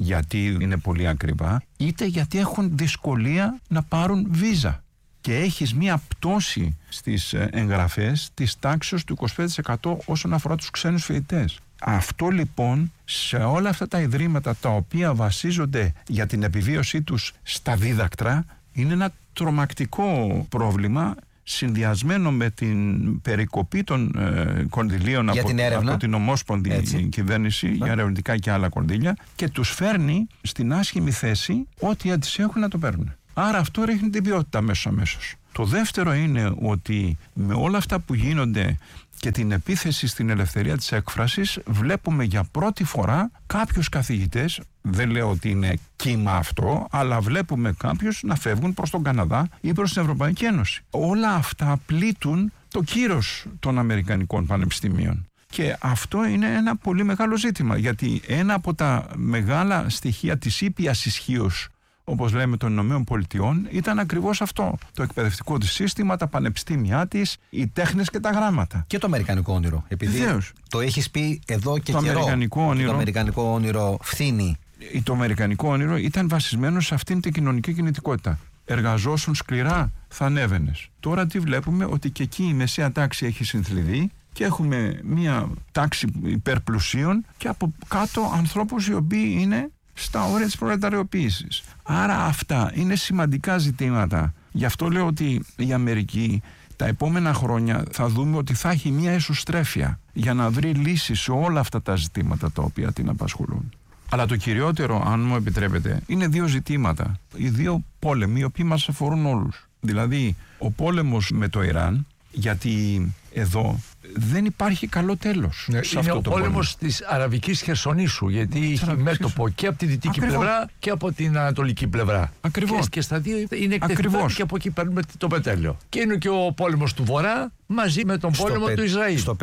γιατί είναι πολύ ακριβά, είτε γιατί έχουν δυσκολία να πάρουν βίζα. Και έχεις μία πτώση στις εγγραφές της τάξης του 25% όσον αφορά τους ξένους φοιτητές. Αυτό λοιπόν σε όλα αυτά τα ιδρύματα τα οποία βασίζονται για την επιβίωσή τους στα δίδακτρα είναι ένα τρομακτικό πρόβλημα, συνδυασμένο με την περικοπή των κονδυλίων από την ομόσπονδη κυβέρνηση για ερευνητικά και άλλα κονδύλια, και τους φέρνει στην άσχημη θέση ό,τι τις έχουν να το παίρνουν. Άρα αυτό ρίχνει την ποιότητα αμέσως. Το δεύτερο είναι ότι με όλα αυτά που γίνονται και την επίθεση στην ελευθερία της έκφρασης, βλέπουμε για πρώτη φορά κάποιους καθηγητές, δεν λέω ότι είναι κύμα αυτό, αλλά βλέπουμε κάποιους να φεύγουν προς τον Καναδά ή προς την Ευρωπαϊκή Ένωση. Όλα αυτά πλήττουν το κύρος των Αμερικανικών πανεπιστημίων. Και αυτό είναι ένα πολύ μεγάλο ζήτημα, γιατί ένα από τα μεγάλα στοιχεία της ήπιας ισχύως, όπως λέμε, των Ηνωμένων Πολιτειών, ήταν ακριβώς αυτό. Το εκπαιδευτικό της σύστημα, τα πανεπιστήμια της, οι τέχνες και τα γράμματα. Και το αμερικανικό όνειρο. Επειδή το έχεις πει εδώ και καιρό. Το αμερικανικό όνειρο φθήνει. Το αμερικανικό όνειρο ήταν βασισμένο σε αυτήν την κοινωνική κινητικότητα. Εργαζόσουν σκληρά, θα ανέβαινες. Τώρα τι βλέπουμε? Ότι και εκεί η μεσαία τάξη έχει συνθλιβεί και έχουμε μια τάξη υπερπλουσίων και από κάτω ανθρώπους οι οποίοι είναι στα όρια της προλεταριοποίησης. Άρα αυτά είναι σημαντικά ζητήματα. Γι' αυτό λέω ότι η Αμερική τα επόμενα χρόνια θα δούμε ότι θα έχει μια εσωστρέφεια για να βρει λύσεις σε όλα αυτά τα ζητήματα τα οποία την απασχολούν. Αλλά το κυριότερο, αν μου επιτρέπετε, είναι δύο ζητήματα. Οι δύο πόλεμοι, οι οποίοι μας αφορούν όλους. Δηλαδή, ο πόλεμος με το Ιράν, γιατί εδώ δεν υπάρχει καλό τέλος. Είναι ο πόλεμος της Αραβικής Χερσονήσου, γιατί έχει μέτωπο και από τη δυτική πλευρά και από την ανατολική πλευρά. Ακριβώς. Και στα δύο είναι εκτεθειμένοι και από εκεί παίρνουμε το πετρέλαιο. Και είναι και ο πόλεμος του Βορρά μαζί με τον πόλεμο του Ισραήλ. Στο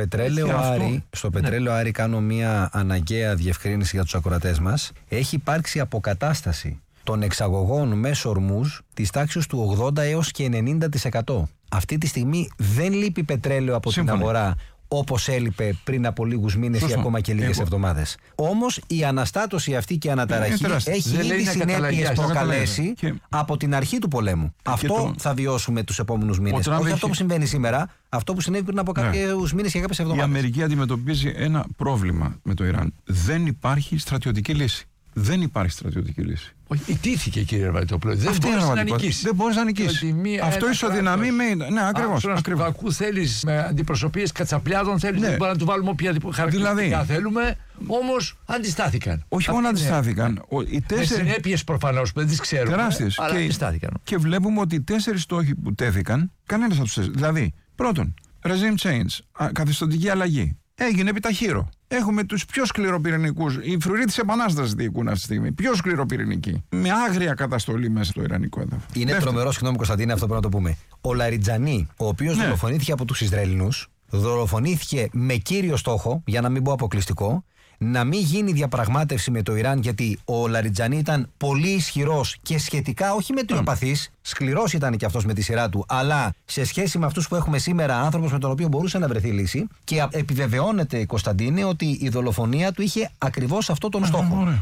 πετρέλαιο, Άρη, κάνω μια αναγκαία διευκρίνηση για τους ακροατές μας. Έχει υπάρξει αποκατάσταση των εξαγωγών μέσω ορμούς της τάξης του 80 έως και 90%. Αυτή τη στιγμή δεν λείπει πετρέλαιο από την αγορά όπως έλειπε πριν από λίγους μήνες ή ακόμα και λίγες εβδομάδες. Όμως η αναστάτωση αυτή και η αναταραχή έχει ήδη συνέπειες προκαλέσει από την αρχή του πολέμου. Αυτό θα βιώσουμε τους επόμενους μήνες. Όχι αυτό που συμβαίνει σήμερα, αυτό που συνέβη πριν από κάποιους μήνες και κάποιες εβδομάδες. Η Αμερική αντιμετωπίζει ένα πρόβλημα με το Ιράν. Δεν υπάρχει στρατιωτική λύση. Δεν υπάρχει στρατιωτική λύση. Όχι, ιτήθηκε, κύριε Ραβατόπουλο. Δεν μπορείς να νικήσεις. Δεν μπορείς να νικήσεις. Αυτό ισοδυναμεί με. Ναι, ακριβώς. Στον Βακού θέλεις με αντιπροσωπείες κατσαπλιάδων, θέλεις να να του βάλουμε όποια χαρακτηριστικά θέλουμε. Όμως αντιστάθηκαν. Όχι μόνο αντιστάθηκαν. Με συνέπειες προφανώς που δεν τις ξέρουμε. Τεράστιες. Αλλά αντιστάθηκαν. Και βλέπουμε ότι οι 4 στόχοι που τέθηκαν, κανένας από τους 4. Δηλαδή, πρώτον, regime change, καθεστωτική αλλαγή. Έγινε επιταχύρω. Έχουμε τους πιο σκληροπυρηνικούς. Οι φρουροί της Επανάστασης διοικούν αυτή τη στιγμή. Πιο σκληροπυρηνικοί. Με άγρια καταστολή μέσα στο ιρανικό έδαφος. Είναι τρομερό, συγγνώμη Κωνσταντίνε, αυτό πρέπει να το πούμε. Ο Λαριτζανί, ο οποίος δολοφονήθηκε από τους Ισραηλινούς, δολοφονήθηκε με κύριο στόχο, για να μην πω αποκλειστικό, να μην γίνει διαπραγμάτευση με το Ιράν, γιατί ο Λαριτζανί ήταν πολύ ισχυρός και σχετικά όχι μετριοπαθής, σκληρός ήταν και αυτός με τη σειρά του, αλλά σε σχέση με αυτούς που έχουμε σήμερα, άνθρωπος με τον οποίο μπορούσε να βρεθεί λύση. Και επιβεβαιώνεται, Κωνσταντίνε, ότι η δολοφονία του είχε ακριβώς αυτό τον στόχο.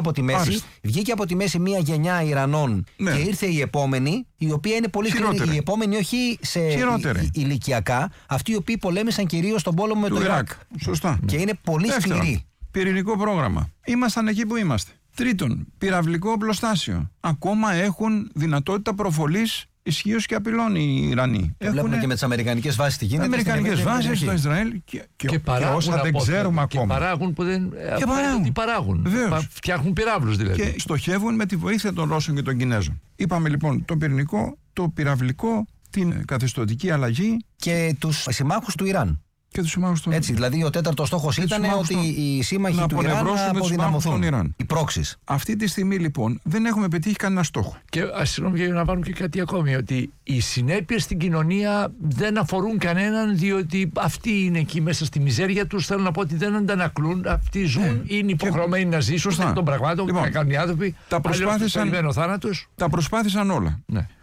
Βγήκε από τη μέση μια γενιά Ιρανών και ήρθε η επόμενη, η οποία είναι πολύ σκληρή. Η επόμενη όχι σε ηλικιακά, αυτοί οι οποίοι πολέμησαν κυρίως στον πόλεμο με το Ιράκ. Σωστά. Και είναι πολύ σκληροί. Πυρηνικό πρόγραμμα. Ήμασταν εκεί που είμαστε. Τρίτον, πυραυλικό οπλοστάσιο. Ακόμα έχουν δυνατότητα προβολής ισχύως και απειλών οι Ιρανοί. Βλέπουμε και με τις αμερικανικές βάσεις τι γίνεται. Αμερικανικές βάσεις στο Ισραήλ και όσα δεν ξέρουμε ακόμα. Και παράγουν που δεν παράγουν. Φτιάχνουν πυράβλους δηλαδή. Και στοχεύουν με τη βοήθεια των Ρώσων και των Κινέζων. Είπαμε λοιπόν το πυρηνικό, το πυραυλικό, την καθεστωτική αλλαγή και τους συμμάχους του Ιράν. Έτσι, δηλαδή ο τέταρτος στόχος ήταν ότι οι σύμμαχοι του Ιράν να αποδυναμωθούν. Οι πρόξεις. Αυτή τη στιγμή λοιπόν δεν έχουμε πετύχει κανένα στόχο. Και συγγνώμη για να βάλουμε και κάτι ακόμη, ότι οι συνέπειες στην κοινωνία δεν αφορούν κανέναν, διότι αυτοί είναι εκεί μέσα στη μιζέρια τους. Θέλω να πω ότι δεν αντανακλούν. Αυτοί ζουν, είναι υποχρεωμένοι να ζήσουν των πραγμάτων που κάνουν οι άνθρωποι. Τα προσπάθησαν όλα.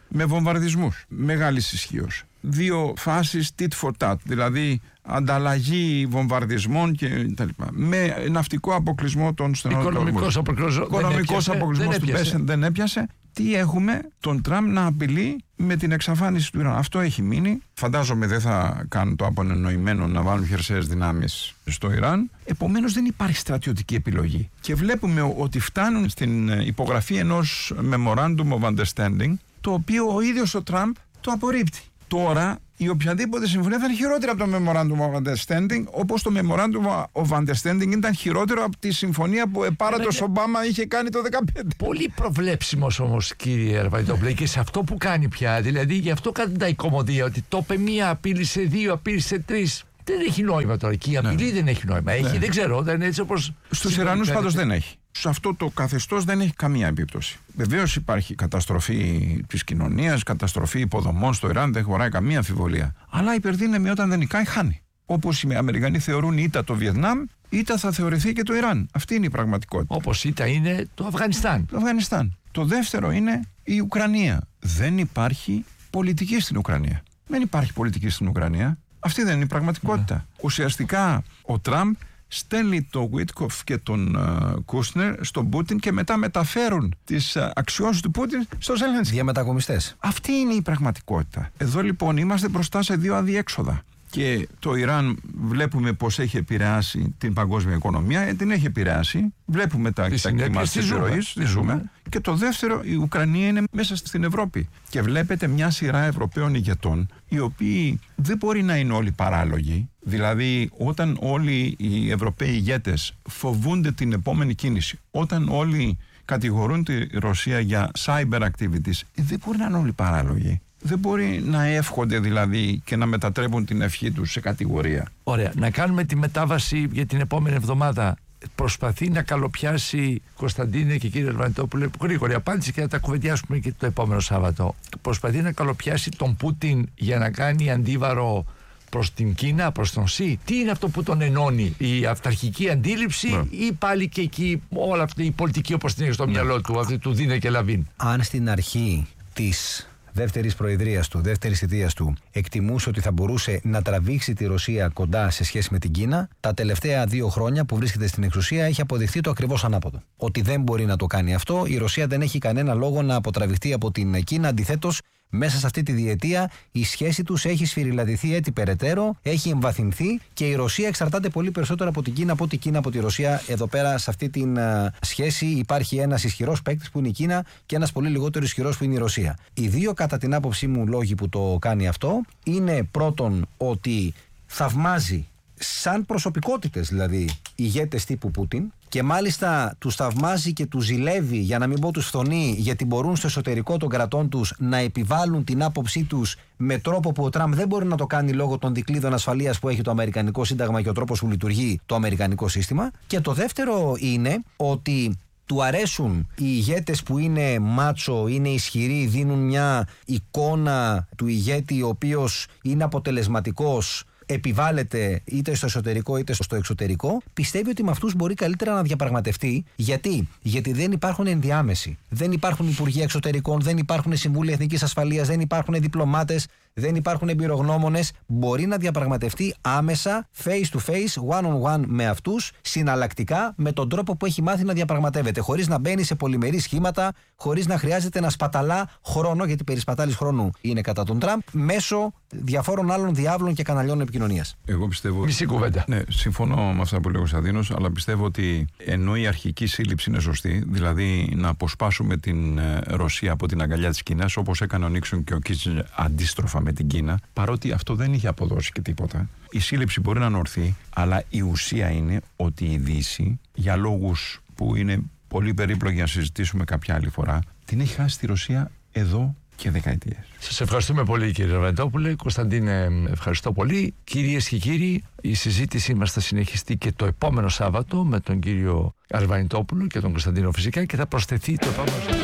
με βομβαρδισμούς μεγάλης ισχύως. 2 φάσεις tit for tat, δηλαδή ανταλλαγή βομβαρδισμών και τα λοιπά. Με ναυτικό αποκλεισμό των στενοτρόμων. Οικονομικός αποκλεισμός του Μπέσεν δεν έπιασε. Τι έχουμε? Τον Τραμπ να απειλεί με την εξαφάνιση του Ιράν. Αυτό έχει μείνει. Φαντάζομαι δεν θα κάνουν το απονενοημένο να βάλουν χερσαίες δυνάμεις στο Ιράν. Επομένως δεν υπάρχει στρατιωτική επιλογή. Και βλέπουμε ότι φτάνουν στην υπογραφή ενός Memorandum of Understanding, το οποίο ο ίδιος ο Τραμπ το απορρίπτει. Τώρα η οποιαδήποτε συμφωνία θα είναι χειρότερη από το Memorandum of Understanding, όπως το Memorandum of Understanding ήταν χειρότερο από τη συμφωνία που επάρατος Ομπάμα είχε κάνει το 2015. Πολύ προβλέψιμος όμως, κύριε Αρβανιτόπουλε, και σε αυτό που κάνει πια. Δηλαδή γι' αυτό κάνει τα οικομωδία, ότι το είπε 1, απείλησε 2, απείλησε 3. Δεν έχει νόημα τώρα. Και η απειλή δεν έχει νόημα. Έχει, δεν ξέρω, δεν είναι έτσι όπως. Στους Ιρανούς πάντως δεν έχει. Σε αυτό το καθεστώς δεν έχει καμία επίπτωση. Βεβαίως υπάρχει καταστροφή της κοινωνίας, καταστροφή υποδομών στο Ιράν, δεν χωράει καμία αμφιβολία. Αλλά η υπερδύναμη όταν δεν νικάει, χάνει. Όπως οι Αμερικανοί θεωρούν ήττα το Βιετνάμ, ήττα θα θεωρηθεί και το Ιράν. Αυτή είναι η πραγματικότητα. Όπως ήττα είναι το Αφγανιστάν. Το Αφγανιστάν. Το δεύτερο είναι η Ουκρανία. Δεν υπάρχει πολιτική στην Ουκρανία. Δεν υπάρχει πολιτική στην Ουκρανία. Αυτή δεν είναι η πραγματικότητα. Ουσιαστικά ο Τραμπ στέλνει το Βίτκοφ και τον Κούσνερ στον Πούτιν και μετά μεταφέρουν τις αξιώσεις του Πούτιν στο Ζέλενσκι. Διαμετακομιστές. Αυτή είναι η πραγματικότητα. Εδώ λοιπόν είμαστε μπροστά σε 2 αδιέξοδα. Και το Ιράν βλέπουμε πως έχει επηρεάσει την παγκόσμια οικονομία, την έχει επηρεάσει. Βλέπουμε τα κλίματα της ροής, ζούμε. Και το δεύτερο, η Ουκρανία είναι μέσα στην Ευρώπη. Και βλέπετε μια σειρά Ευρωπαίων ηγετών, οι οποίοι δεν μπορεί να είναι όλοι παράλογοι. Δηλαδή, όταν όλοι οι Ευρωπαίοι ηγέτες φοβούνται την επόμενη κίνηση, όταν όλοι κατηγορούν τη Ρωσία για cyber activities, δεν μπορεί να είναι όλοι παράλογοι. Δεν μπορεί να εύχονται δηλαδή και να μετατρέπουν την ευχή τους σε κατηγορία. Ωραία. Να κάνουμε τη μετάβαση για την επόμενη εβδομάδα. Προσπαθεί να καλοπιάσει, Κωνσταντίνε και κύριε Αρβανιτόπουλε, γρήγορη απάντηση και θα τα κουβεντιάσουμε και το επόμενο Σάββατο. Προσπαθεί να καλοπιάσει τον Πούτιν για να κάνει αντίβαρο προς την Κίνα, προς τον ΣΥ. Τι είναι αυτό που τον ενώνει? Η αυταρχική αντίληψη ή πάλι και εκεί όλη αυτή η πολιτική όπως την έχει στο μυαλό του, αυτή του Δίνε και Λαβίν? Αν στην αρχή της δεύτερης προεδρίας του, δεύτερης θητείας του, εκτιμούσε ότι θα μπορούσε να τραβήξει τη Ρωσία κοντά σε σχέση με την Κίνα, τα τελευταία 2 χρόνια που βρίσκεται στην εξουσία έχει αποδειχθεί το ακριβώς ανάποδο. Ότι δεν μπορεί να το κάνει αυτό, η Ρωσία δεν έχει κανένα λόγο να αποτραβηχτεί από την Κίνα. Αντιθέτως, μέσα σε αυτή τη διετία η σχέση τους έχει σφυριλατηθεί έτσι περαιτέρω, έχει εμβαθυνθεί και η Ρωσία εξαρτάται πολύ περισσότερο από την Κίνα από την Κίνα από τη Ρωσία. Εδώ πέρα σε αυτή τη σχέση υπάρχει ένας ισχυρός παίκτης που είναι η Κίνα και ένας πολύ λιγότερο ισχυρός που είναι η Ρωσία. Οι 2 κατά την άποψή μου λόγοι που το κάνει αυτό είναι πρώτον ότι θαυμάζει σαν προσωπικότητες δηλαδή ηγέτες τύπου Πούτιν και μάλιστα τους θαυμάζει και τους ζηλεύει, για να μην πω τους φθονεί, γιατί μπορούν στο εσωτερικό των κρατών τους να επιβάλλουν την άποψή τους με τρόπο που ο Τραμπ δεν μπορεί να το κάνει λόγω των δικλείδων ασφαλείας που έχει το Αμερικανικό Σύνταγμα και ο τρόπος που λειτουργεί το Αμερικανικό σύστημα. Και το δεύτερο είναι ότι του αρέσουν οι ηγέτες που είναι μάτσο, είναι ισχυροί, δίνουν μια εικόνα του ηγέτη ο οποίος είναι αποτελεσματικός, επιβάλλεται είτε στο εσωτερικό είτε στο εξωτερικό. Πιστεύει ότι με αυτούς μπορεί καλύτερα να διαπραγματευτεί. Γιατί δεν υπάρχουν ενδιάμεσοι. Δεν υπάρχουν υπουργοί εξωτερικών, δεν υπάρχουν συμβούλοι εθνικής ασφαλείας, δεν υπάρχουν διπλωμάτες, δεν υπάρχουν εμπειρογνώμονες. Μπορεί να διαπραγματευτεί άμεσα, face to face, one on one με αυτούς, συναλλακτικά, με τον τρόπο που έχει μάθει να διαπραγματεύεται. Χωρίς να μπαίνει σε πολυμερή σχήματα, χωρίς να χρειάζεται να σπαταλά χρόνο, γιατί περί σπατάλης χρόνου είναι κατά τον Τραμπ, μέσω διαφόρων άλλων διάβλων και καναλιών επικοινωνίας. Εγώ πιστεύω. Μισή κουβέντα. Ναι, συμφωνώ με αυτά που λέει ο Κωνσταντίνος, αλλά πιστεύω ότι ενώ η αρχική σύλληψη είναι σωστή, δηλαδή να αποσπάσουμε την Ρωσία από την αγκαλιά της Κίνας, όπως έκανε ο Νίξον και ο Κίσινγκερ αντίστροφα με την Κίνα, παρότι αυτό δεν είχε αποδώσει και τίποτα. Η σύλληψη μπορεί να είναι ορθή, αλλά η ουσία είναι ότι η Δύση, για λόγους που είναι πολύ περίπλοκοι να συζητήσουμε κάποια άλλη φορά, την έχει χάσει τη Ρωσία εδώ και δεκαετίες. Σας ευχαριστούμε πολύ, κύριε Αρβανιτόπουλε. Κωνσταντίνε, ευχαριστώ πολύ. Κυρίες και κύριοι, η συζήτησή μας θα συνεχιστεί και το επόμενο Σάββατο με τον κύριο Αρβανιτόπουλο και τον Κωνσταντίνο φυσικά και θα προσθεθεί το επόμενο Σάββατο.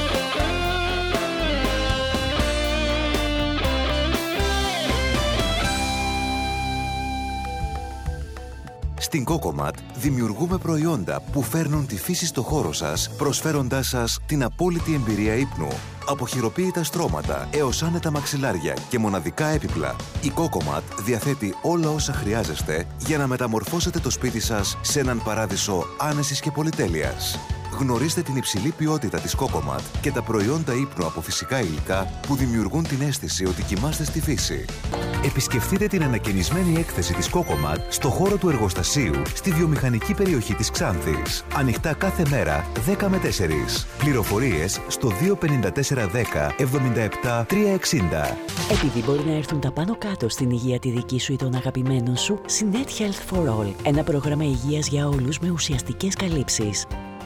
Στην Cocomat δημιουργούμε προϊόντα που φέρνουν τη φύση στο χώρο σας, προσφέροντάς σας την απόλυτη εμπειρία ύπνου. Από χειροποίητα στρώματα έως άνετα μαξιλάρια και μοναδικά έπιπλα, η Cocomat διαθέτει όλα όσα χρειάζεστε για να μεταμορφώσετε το σπίτι σας σε έναν παράδεισο άνεσης και πολυτέλειας. Γνωρίστε την υψηλή ποιότητα της Cocomat και τα προϊόντα ύπνου από φυσικά υλικά που δημιουργούν την αίσθηση ότι κοιμάστε στη φύση. Επισκεφτείτε την ανακαινισμένη έκθεση της Cocomat στο χώρο του εργοστασίου στη βιομηχανική περιοχή της Ξάνθης. Ανοιχτά κάθε μέρα 10 με 4. Πληροφορίες στο 25410 77 360. Επειδή μπορεί να έρθουν τα πάνω κάτω στην υγεία τη δική σου ή των αγαπημένων σου, Synet Health for All. Ένα πρόγραμμα υγείας για όλους με ουσιαστικές καλύψεις.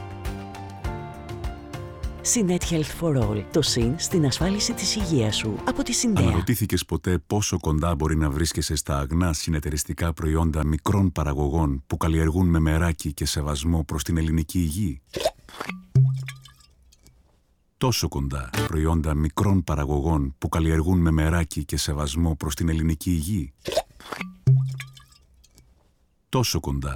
Synet Health for All. Το συν στην ασφάλιση της υγείας σου. Από τη Syndea. Αναρωτήθηκες ποτέ πόσο κοντά μπορεί να βρίσκεσαι στα αγνά συνεταιριστικά προϊόντα μικρών παραγωγών που καλλιεργούν με μεράκι και σεβασμό προς την ελληνική υγεία? Τόσο κοντά προϊόντα μικρών παραγωγών που καλλιεργούν με μεράκι και σεβασμό προς την ελληνική υγεία. Τόσο κοντά